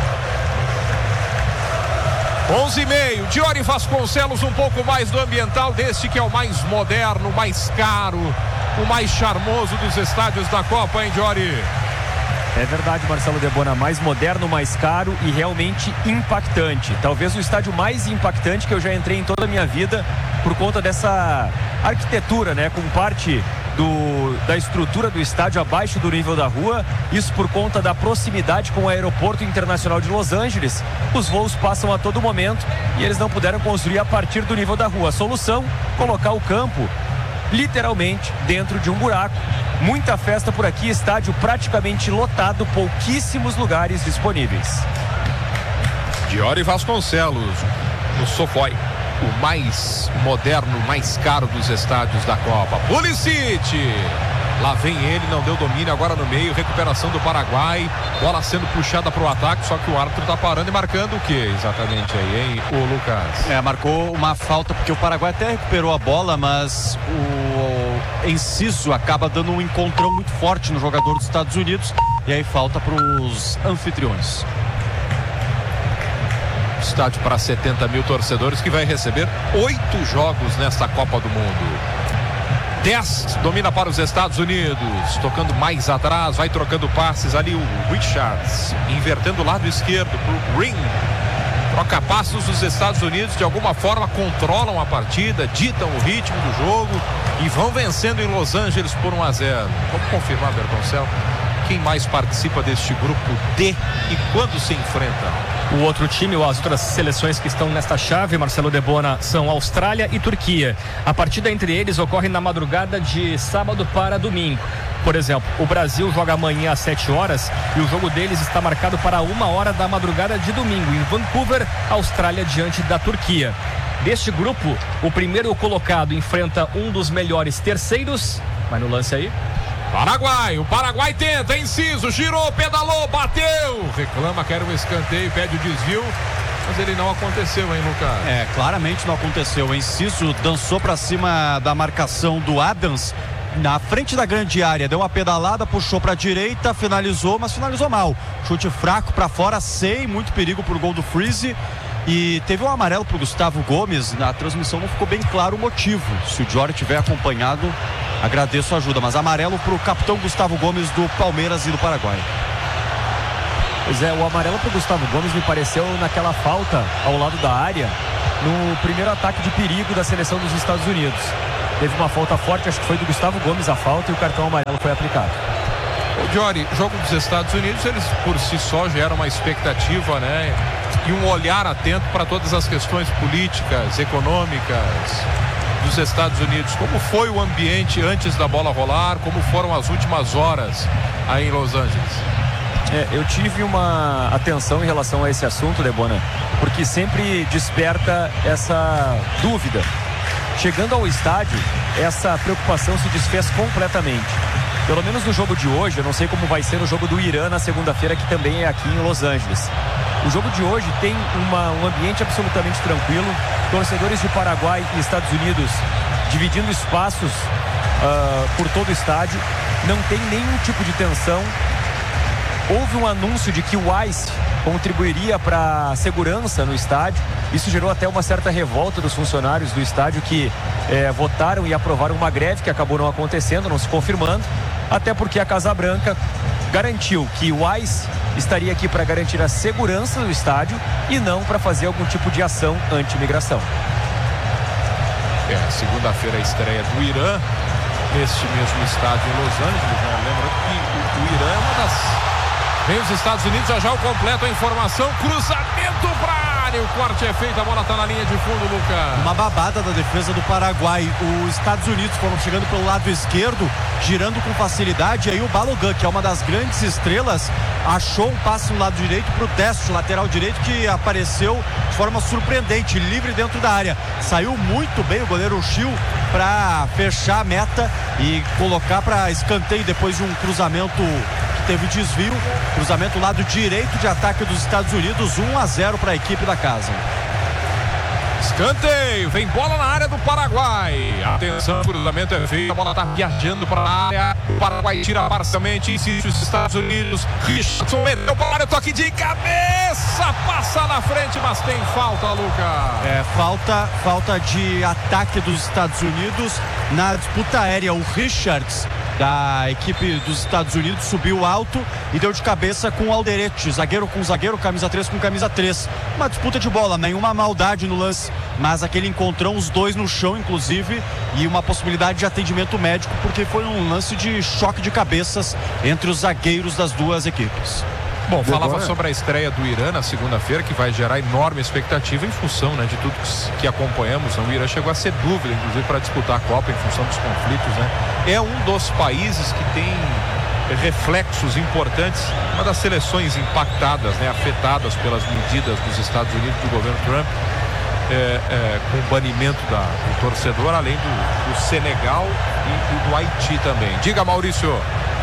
onze e meio, Diori Vasconcelos, um pouco mais do ambiental deste que é o mais moderno, mais caro, o mais charmoso dos estádios da Copa, hein, Diori? É verdade, Marcelo Debona, mais moderno, mais caro e realmente impactante. Talvez o estádio mais impactante que eu já entrei em toda a minha vida por conta dessa arquitetura, né? Com parte do, da estrutura do estádio abaixo do nível da rua. Isso por conta da proximidade com o Aeroporto Internacional de Los Angeles. Os voos passam a todo momento e eles não puderam construir a partir do nível da rua. A solução, colocar o campo literalmente dentro de um buraco. Muita festa por aqui, estádio praticamente lotado, pouquíssimos lugares disponíveis. Diori Vasconcelos, no Sofói, o mais moderno, mais caro dos estádios da Copa. Pulisic, lá vem ele, não deu domínio, agora no meio, recuperação do Paraguai, bola sendo puxada para o ataque, só que o árbitro está parando e marcando o que exatamente aí, hein, o Lucas? É, marcou uma falta, porque o Paraguai até recuperou a bola, mas o Enciso acaba dando um encontrão muito forte no jogador dos Estados Unidos, e aí falta para os anfitriões. Estádio para setenta mil torcedores que vai receber oito jogos nesta Copa do Mundo. dez domina para os Estados Unidos, tocando mais atrás, vai trocando passes ali o Richards, invertendo o lado esquerdo para o Green. Troca passos os Estados Unidos, de alguma forma controlam a partida, ditam o ritmo do jogo e vão vencendo em Los Angeles por um a zero. Vamos confirmar, Bertoncel, quem mais participa deste grupo D e quando se enfrentam? O outro time, ou as outras seleções que estão nesta chave, Marcelo Debona, são Austrália e Turquia. A partida entre eles ocorre na madrugada de sábado para domingo. Por exemplo, o Brasil joga amanhã às sete horas e o jogo deles está marcado para uma hora da madrugada de domingo, em Vancouver, Austrália, diante da Turquia. Deste grupo, o primeiro colocado enfrenta um dos melhores terceiros. Vai no lance aí. Paraguai, o Paraguai tenta, inciso, girou, pedalou, bateu. Reclama, quer um escanteio, pede o desvio. Mas ele não aconteceu, hein, Lucas? É, claramente não aconteceu. O Enciso dançou pra cima da marcação do Adams na frente da grande área, deu uma pedalada, puxou pra direita, finalizou, mas finalizou mal. Chute fraco pra fora, sem muito perigo pro gol do Freeze. E teve um amarelo pro Gustavo Gomes. Na transmissão não ficou bem claro o motivo. Se o Jory tiver acompanhado, agradeço a ajuda. Mas amarelo pro capitão Gustavo Gomes do Palmeiras e do Paraguai. Pois é, o amarelo pro Gustavo Gomes me pareceu naquela falta ao lado da área, no primeiro ataque de perigo da seleção dos Estados Unidos. Teve uma falta forte, acho que foi do Gustavo Gomes a falta, e o cartão amarelo foi aplicado. O Jory, jogo dos Estados Unidos, eles por si só geram uma expectativa, né? E um olhar atento para todas as questões políticas, econômicas dos Estados Unidos. Como foi o ambiente antes da bola rolar? Como foram as últimas horas aí em Los Angeles? É, eu tive uma atenção em relação a esse assunto, Debona, porque sempre desperta essa dúvida. Chegando ao estádio, essa preocupação se desfez completamente. Pelo menos no jogo de hoje, eu não sei como vai ser o jogo do Irã na segunda-feira, que também é aqui em Los Angeles. O jogo de hoje tem uma, um ambiente absolutamente tranquilo, torcedores de Paraguai e Estados Unidos dividindo espaços uh, por todo o estádio, não tem nenhum tipo de tensão. Houve um anúncio de que o ICE contribuiria para a segurança no estádio. Isso gerou até uma certa revolta dos funcionários do estádio que eh, votaram e aprovaram uma greve que acabou não acontecendo, não se confirmando, até porque a Casa Branca garantiu que o ICE estaria aqui para garantir a segurança do estádio e não para fazer algum tipo de ação anti-imigração. É, segunda-feira a estreia do Irã neste mesmo estádio em Los Angeles, né? Lembrando que o, o Irã é uma das... Vem os Estados Unidos, já já o completo, a informação, cruzamento pra área, o corte é feito, a bola tá na linha de fundo, Lucas. Uma babada da defesa do Paraguai. Os Estados Unidos foram chegando pelo lado esquerdo, girando com facilidade, e aí o Balogun, que é uma das grandes estrelas, achou um passe no lado direito pro Destro, lateral direito, que apareceu de forma surpreendente, livre dentro da área. Saiu muito bem o goleiro Chil para fechar a meta e colocar para escanteio depois de um cruzamento que teve desvio. Cruzamento lado direito de ataque dos Estados Unidos, um a zero para a equipe da casa. Escanteio, vem bola na área do Paraguai. Atenção, o cruzamento é feito, a bola tá viajando para a área. O Paraguai tira parcialmente, insiste os Estados Unidos. Richardson meteu para a área, toque de cabeça, passa na frente, mas tem falta, Lucas. É, falta, falta de ataque dos Estados Unidos na disputa aérea. O Richards, da equipe dos Estados Unidos, subiu alto e deu de cabeça com o Alderete, zagueiro com zagueiro, camisa três com camisa três. Uma disputa de bola, nenhuma maldade no lance, mas aquele encontrão, os dois no chão inclusive, e uma possibilidade de atendimento médico, porque foi um lance de choque de cabeças entre os zagueiros das duas equipes. Bom, falava sobre a estreia do Irã na segunda-feira, que vai gerar enorme expectativa em função, né, de tudo que acompanhamos. O Irã chegou a ser dúvida, inclusive, para disputar a Copa em função dos conflitos, né? É um dos países que tem reflexos importantes, uma das seleções impactadas, né, afetadas pelas medidas dos Estados Unidos, do governo Trump, é, é, com o banimento da, do torcedor, além do, do Senegal e, e do Haiti também. Diga, Maurício.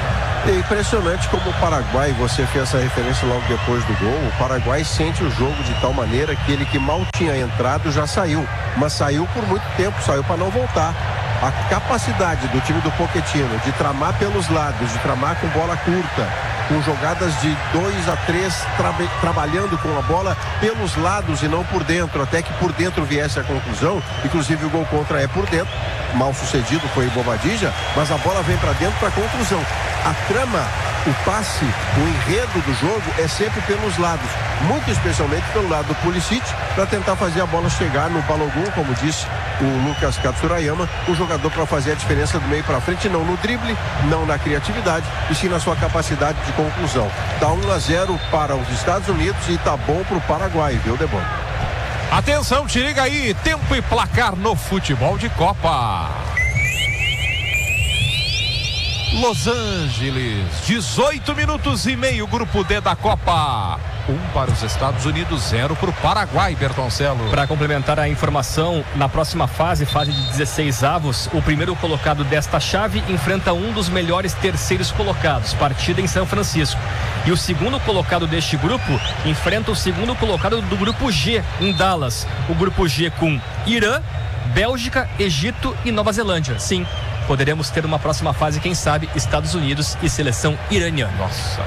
É impressionante como o Paraguai, você fez essa referência logo depois do gol, o Paraguai sente o jogo de tal maneira que ele que mal tinha entrado já saiu, mas saiu por muito tempo, saiu para não voltar. A capacidade do time do Pochettino de tramar pelos lados, de tramar com bola curta, com jogadas de dois a três, tra trabalhando com a bola pelos lados e não por dentro, até que por dentro viesse a conclusão. Inclusive o gol contra é por dentro, mal sucedido, foi Bobadilla, mas a bola vem para dentro para a conclusão. A trama, o passe, o enredo do jogo é sempre pelos lados, muito especialmente pelo lado do Pulisic, para tentar fazer a bola chegar no Balogun, como disse o Lucas Katsurayama, o jogador para fazer a diferença do meio para frente, não no drible, não na criatividade, e sim na sua capacidade de conclusão. Tá um a zero para os Estados Unidos e tá bom para o Paraguai, viu, Debon? Atenção, te liga aí, tempo e placar no futebol de Copa. Los Angeles, dezoito minutos e meio, grupo D da Copa. Um para os Estados Unidos, zero para o Paraguai, Bertoncelo. Para complementar a informação, na próxima fase, fase de dezesseis avos, o primeiro colocado desta chave enfrenta um dos melhores terceiros colocados, partida em São Francisco. E o segundo colocado deste grupo enfrenta o segundo colocado do grupo G, em Dallas. O grupo G com Irã, Bélgica, Egito e Nova Zelândia. Sim, poderemos ter uma próxima fase, quem sabe, Estados Unidos e seleção iraniana. Nossa.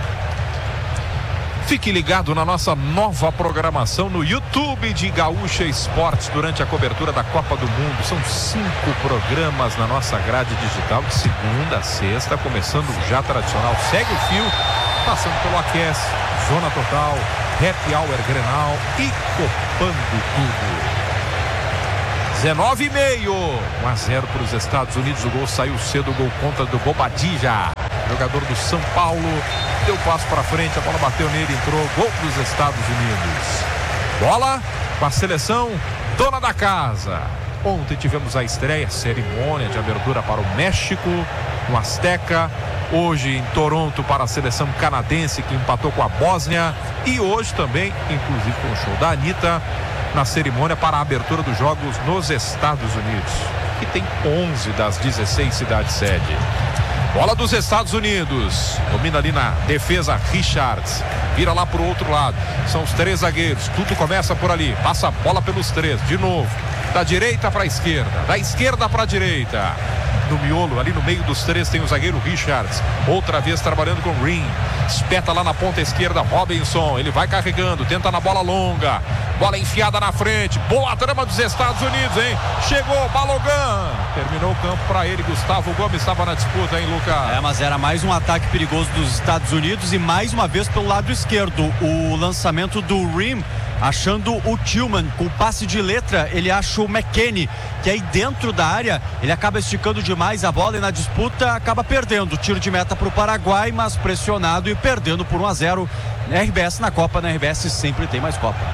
Fique ligado na nossa nova programação no YouTube de Gaúcha Esportes durante a cobertura da Copa do Mundo. São cinco programas na nossa grade digital de segunda a sexta, começando já tradicional. Segue o fio, passando pelo Aquece, Zona Total, Happy Hour Grenal e Copando Tudo. dezenove e meio, um a zero para os Estados Unidos. O gol saiu cedo, o gol contra do Bobadilla, jogador do São Paulo. Deu passo para frente, a bola bateu nele, entrou, gol dos Estados Unidos. Bola com a seleção dona da casa. Ontem tivemos a estreia, cerimônia de abertura para o México, no Azteca. Hoje em Toronto para a seleção canadense, que empatou com a Bósnia. E hoje também, inclusive com o show da Anitta, na cerimônia para a abertura dos jogos nos Estados Unidos, que tem onze das dezesseis cidades sede. Bola dos Estados Unidos, domina ali na defesa Richards, vira lá pro outro lado, são os três zagueiros, tudo começa por ali, passa a bola pelos três, de novo, da direita para a esquerda, da esquerda para a direita. No miolo, ali no meio dos três, tem o zagueiro Richards, outra vez trabalhando com Green, espeta lá na ponta esquerda Robinson, ele vai carregando, tenta na bola longa, bola enfiada na frente, boa trama dos Estados Unidos, hein? Chegou Balogan, terminou o campo para ele, Gustavo Gomes estava na disputa, hein, Lucas? É, mas era mais um ataque perigoso dos Estados Unidos e mais uma vez pelo lado esquerdo, o lançamento do Rim, achando o Tillman, com o passe de letra, ele acha o McKennie, que aí dentro da área, ele acaba esticando demais a bola e na disputa acaba perdendo. Tiro de meta para o Paraguai, mas pressionado e perdendo por um a zero. Na R B S na Copa, na R B S sempre tem mais Copa.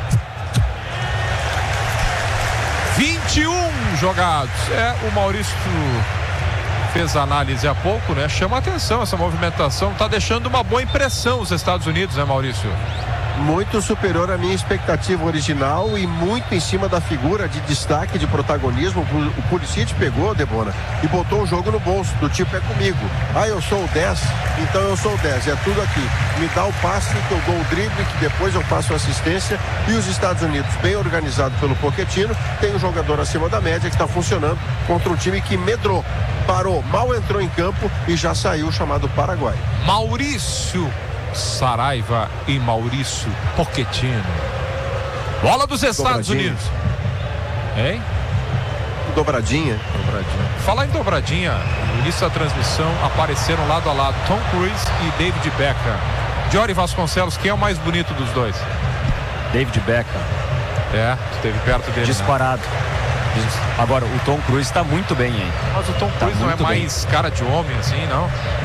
vinte e um jogados. É, o Maurício fez a análise há pouco, né? Chama a atenção essa movimentação, tá deixando uma boa impressão os Estados Unidos, né, Maurício? Muito superior à minha expectativa original e muito em cima da figura de destaque, de protagonismo. O Pulisic pegou, Debona, e botou o jogo no bolso, do tipo, é comigo. Ah, eu sou o dez, então eu sou o dez, é tudo aqui. Me dá o passe, que eu dou o drible, que depois eu passo a assistência. E os Estados Unidos, bem organizado pelo Pochettino, tem um jogador acima da média que está funcionando contra um time que medrou, parou, mal entrou em campo e já saiu o chamado Paraguai. Maurício Saraiva e Maurício Pochettino. Bola dos Estados Dobradinha. Unidos. Hein? Dobradinha. Dobradinha. Falar em dobradinha, no início da transmissão apareceram lado a lado Tom Cruise e David Beckham. Jory Vasconcelos, quem é o mais bonito dos dois? David Beckham. É, tu esteve perto dele. Disparado. Né? Agora, o Tom Cruise está muito bem, hein? Mas o Tom Cruise tá não é mais bem. Cara de homem assim, não?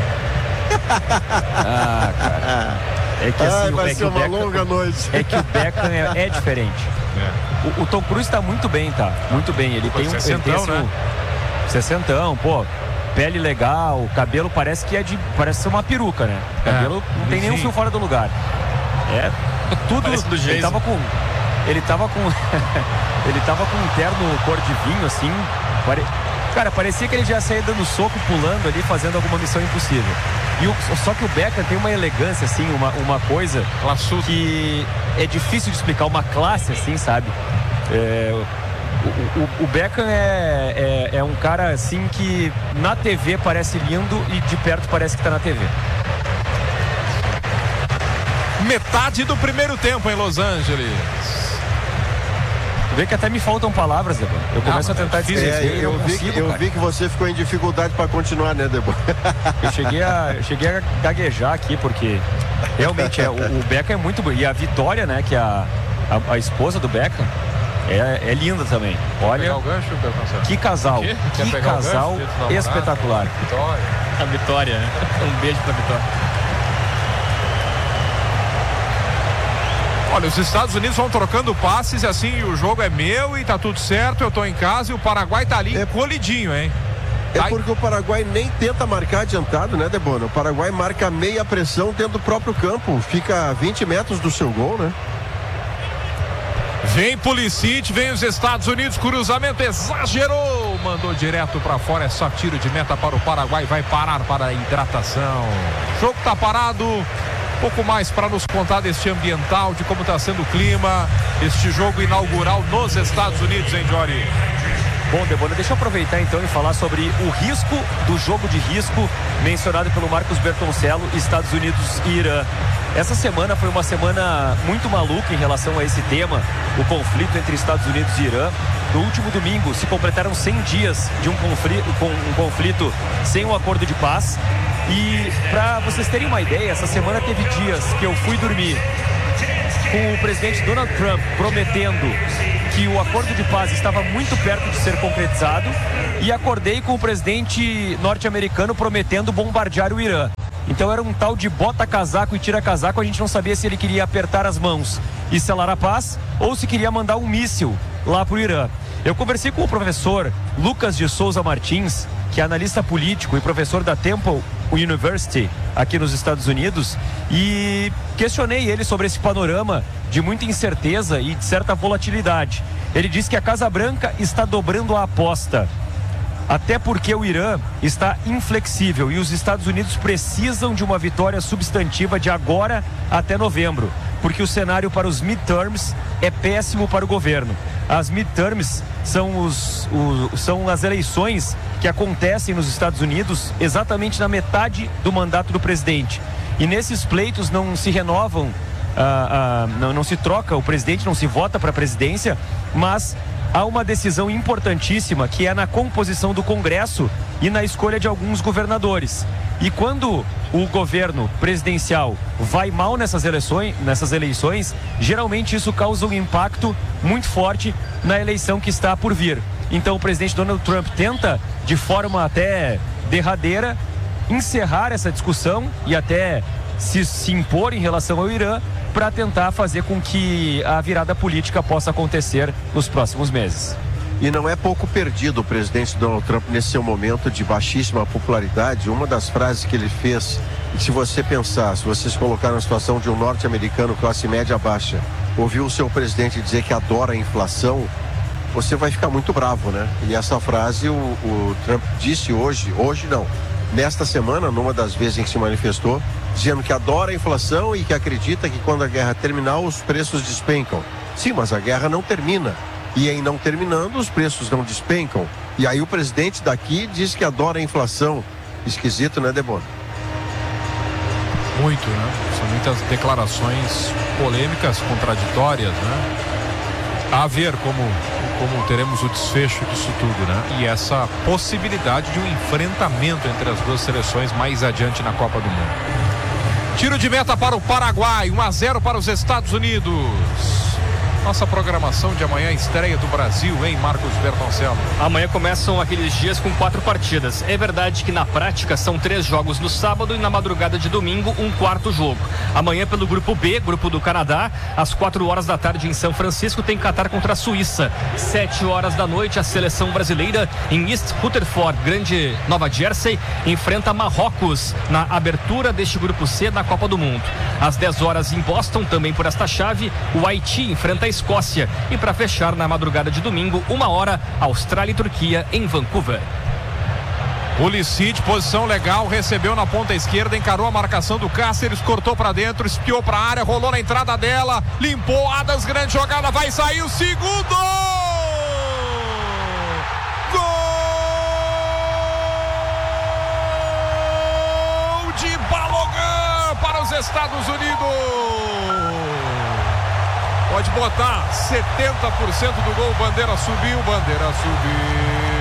Ah, cara. É que assim, Ai, vai é ser que uma Beckham, longa noite. É que o Beckham é, é diferente. É. O, o Tom Cruise tá muito bem, tá? Muito bem. Ele pô, tem um sessentão, ele tem, assim, né? um, sessentão, pô. Pele legal, o cabelo parece que é de. Parece ser uma peruca, né? O cabelo é, não tem nenhum fio fora do lugar. É tudo. Do ele tava com. Ele tava com. ele tava com um terno cor de vinho, assim. Pare... Cara, parecia que ele já saía dando soco, pulando ali, fazendo alguma missão impossível. E o, só que o Beckham tem uma elegância, assim, uma, uma coisa Classudo. Que é difícil de explicar, uma classe, assim, sabe? É, o, o, o Beckham é, é, é um cara, assim, que na T V parece lindo e de perto parece que tá na T V. Metade do primeiro tempo em Los Angeles. Vê que até me faltam palavras, Debora. Eu começo ah, a tentar dizer. É, eu, eu, vi, que, eu vi que você ficou em dificuldade para continuar, né, Debora? Eu cheguei a, eu cheguei a gaguejar aqui, porque realmente é, o, o Beckham é muito bonito. E a Vitória, né, que é a, a, a esposa do Beckham, é, é linda também. Olha, o gancho, que casal, que casal espetacular. Vitória. A Vitória, né? Um beijo pra Vitória. Olha, os Estados Unidos vão trocando passes e assim o jogo é meu e tá tudo certo, eu tô em casa e o Paraguai tá ali é, colidinho, hein? É porque o Paraguai nem tenta marcar adiantado, né, Debona? O Paraguai marca meia pressão dentro do próprio campo. Fica a vinte metros do seu gol, né? Vem Pulisic, vem os Estados Unidos, cruzamento exagerou, mandou direto para fora, é só tiro de meta para o Paraguai, vai parar para a hidratação. O jogo tá parado, um pouco mais para nos contar deste ambiental, de como está sendo o clima, este jogo inaugural nos Estados Unidos, hein, Jory? Bom, Debona, deixa eu aproveitar então e falar sobre o risco do jogo de risco mencionado pelo Marcos Bertoncello, Estados Unidos e Irã. Essa semana foi uma semana muito maluca em relação a esse tema, o conflito entre Estados Unidos e Irã. No último domingo se completaram cem dias de um conflito, com um conflito sem um acordo de paz. E para vocês terem uma ideia, essa semana teve dias que eu fui dormir com o presidente Donald Trump prometendo que o acordo de paz estava muito perto de ser concretizado, e acordei com o presidente norte-americano prometendo bombardear o Irã. Então era um tal de bota casaco e tira casaco, a gente não sabia se ele queria apertar as mãos e selar a paz ou se queria mandar um míssil lá para o Irã. Eu conversei com o professor Lucas de Souza Martins, que é analista político e professor da Temple University aqui nos Estados Unidos, e questionei ele sobre esse panorama de muita incerteza e de certa volatilidade. Ele disse que a Casa Branca está dobrando a aposta, até porque o Irã está inflexível e os Estados Unidos precisam de uma vitória substantiva de agora até novembro, porque o cenário para os midterms é péssimo para o governo. As midterms são, os, os, são as eleições que acontecem nos Estados Unidos exatamente na metade do mandato do presidente. E nesses pleitos não se renovam, ah, ah, não, não se troca o presidente, não se vota para a presidência, mas há uma decisão importantíssima que é na composição do Congresso e na escolha de alguns governadores. E quando o governo presidencial vai mal nessas eleições, nessas eleições, geralmente isso causa um impacto muito forte na eleição que está por vir. Então o presidente Donald Trump tenta, de forma até derradeira, encerrar essa discussão e até se, se impor em relação ao Irã, para tentar fazer com que a virada política possa acontecer nos próximos meses. E não é pouco perdido o presidente Donald Trump nesse seu momento de baixíssima popularidade. Uma das frases que ele fez, e se você pensar, se você se colocar na situação de um norte-americano classe média baixa, ouvir o seu presidente dizer que adora a inflação, você vai ficar muito bravo, né? E essa frase o, o Trump disse hoje, hoje não, nesta semana, numa das vezes em que se manifestou, dizendo que adora a inflação e que acredita que quando a guerra terminar, os preços despencam. Sim, mas a guerra não termina. E em não terminando, os preços não despencam. E aí o presidente daqui diz que adora a inflação. Esquisito, né, Debona? Muito, né? São muitas declarações polêmicas, contraditórias, né? A ver como, como teremos o desfecho disso tudo, né? E essa possibilidade de um enfrentamento entre as duas seleções mais adiante na Copa do Mundo. Tiro de meta para o Paraguai, um a zero para os Estados Unidos. Nossa programação de amanhã, estreia do Brasil, hein, Marcos Bertoncello? Amanhã começam aqueles dias com quatro partidas. É verdade que na prática são três jogos no sábado e na madrugada de domingo um quarto jogo. Amanhã pelo grupo B, grupo do Canadá, às quatro horas da tarde em São Francisco tem Catar contra a Suíça. Sete horas da noite a seleção brasileira em East Rutherford, Grande Nova Jersey, enfrenta Marrocos na abertura deste grupo C na Copa do Mundo. Às dez horas em Boston, também por esta chave, o Haiti enfrenta a Escócia. E para fechar na madrugada de domingo, uma hora, Austrália e Turquia em Vancouver. Pulisic, posição legal, recebeu na ponta esquerda, encarou a marcação do Cáceres, cortou para dentro, espiou para a área, rolou na entrada dela, limpou, Adams, grande jogada, vai sair o segundo! Gol de Balogun para os Estados Unidos! Pode botar setenta por cento do gol, Bandeira subiu, Bandeira subiu.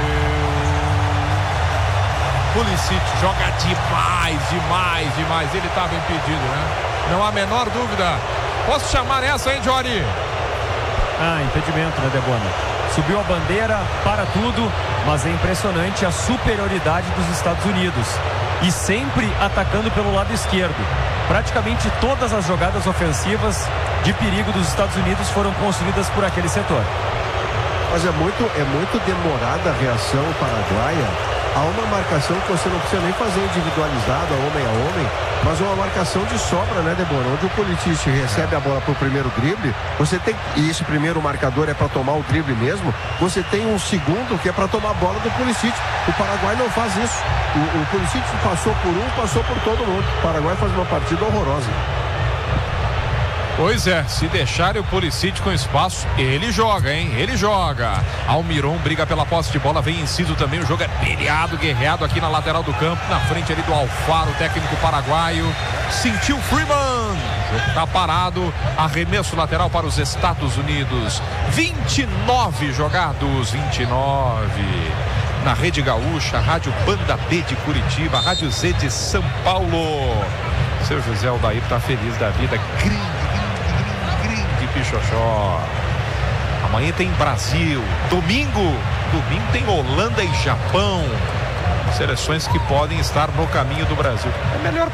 Pulisic joga demais, demais, demais. Ele estava impedido, né? Não há a menor dúvida. Posso chamar essa, hein, Jory? Ah, impedimento, né, Debona? Subiu a bandeira, para tudo, mas é impressionante a superioridade dos Estados Unidos. E sempre atacando pelo lado esquerdo. Praticamente todas as jogadas ofensivas de perigo dos Estados Unidos foram construídas por aquele setor. Mas é muito, é muito demorada a reação paraguaia há uma marcação que você não precisa nem fazer individualizada, homem a homem, mas uma marcação de sobra, né, Debora? Onde o Pulisic recebe a bola pro primeiro drible, você tem, e esse primeiro marcador é para tomar o drible mesmo, você tem um segundo que é para tomar a bola do Pulisic. O Paraguai não faz isso. O, o Pulisic passou por um, passou por todo mundo. O Paraguai faz uma partida horrorosa. Pois é, se deixarem o Pulisic com espaço, ele joga, hein? Ele joga. Almiron briga pela posse de bola, vem Enciso também, o jogo é peleado, guerreado aqui na lateral do campo, na frente ali do Alfaro, técnico paraguaio. Sentiu Freeman, o jogo tá parado, arremesso lateral para os Estados Unidos. vinte e nove jogados, vinte e nove. Na Rede Gaúcha, Rádio Banda B de Curitiba, Rádio Z de São Paulo. Seu José Aldair tá feliz da vida, grande. Pichoxó. Amanhã tem Brasil. Domingo, domingo tem Holanda e Japão. Seleções que podem estar no caminho do Brasil. É melhor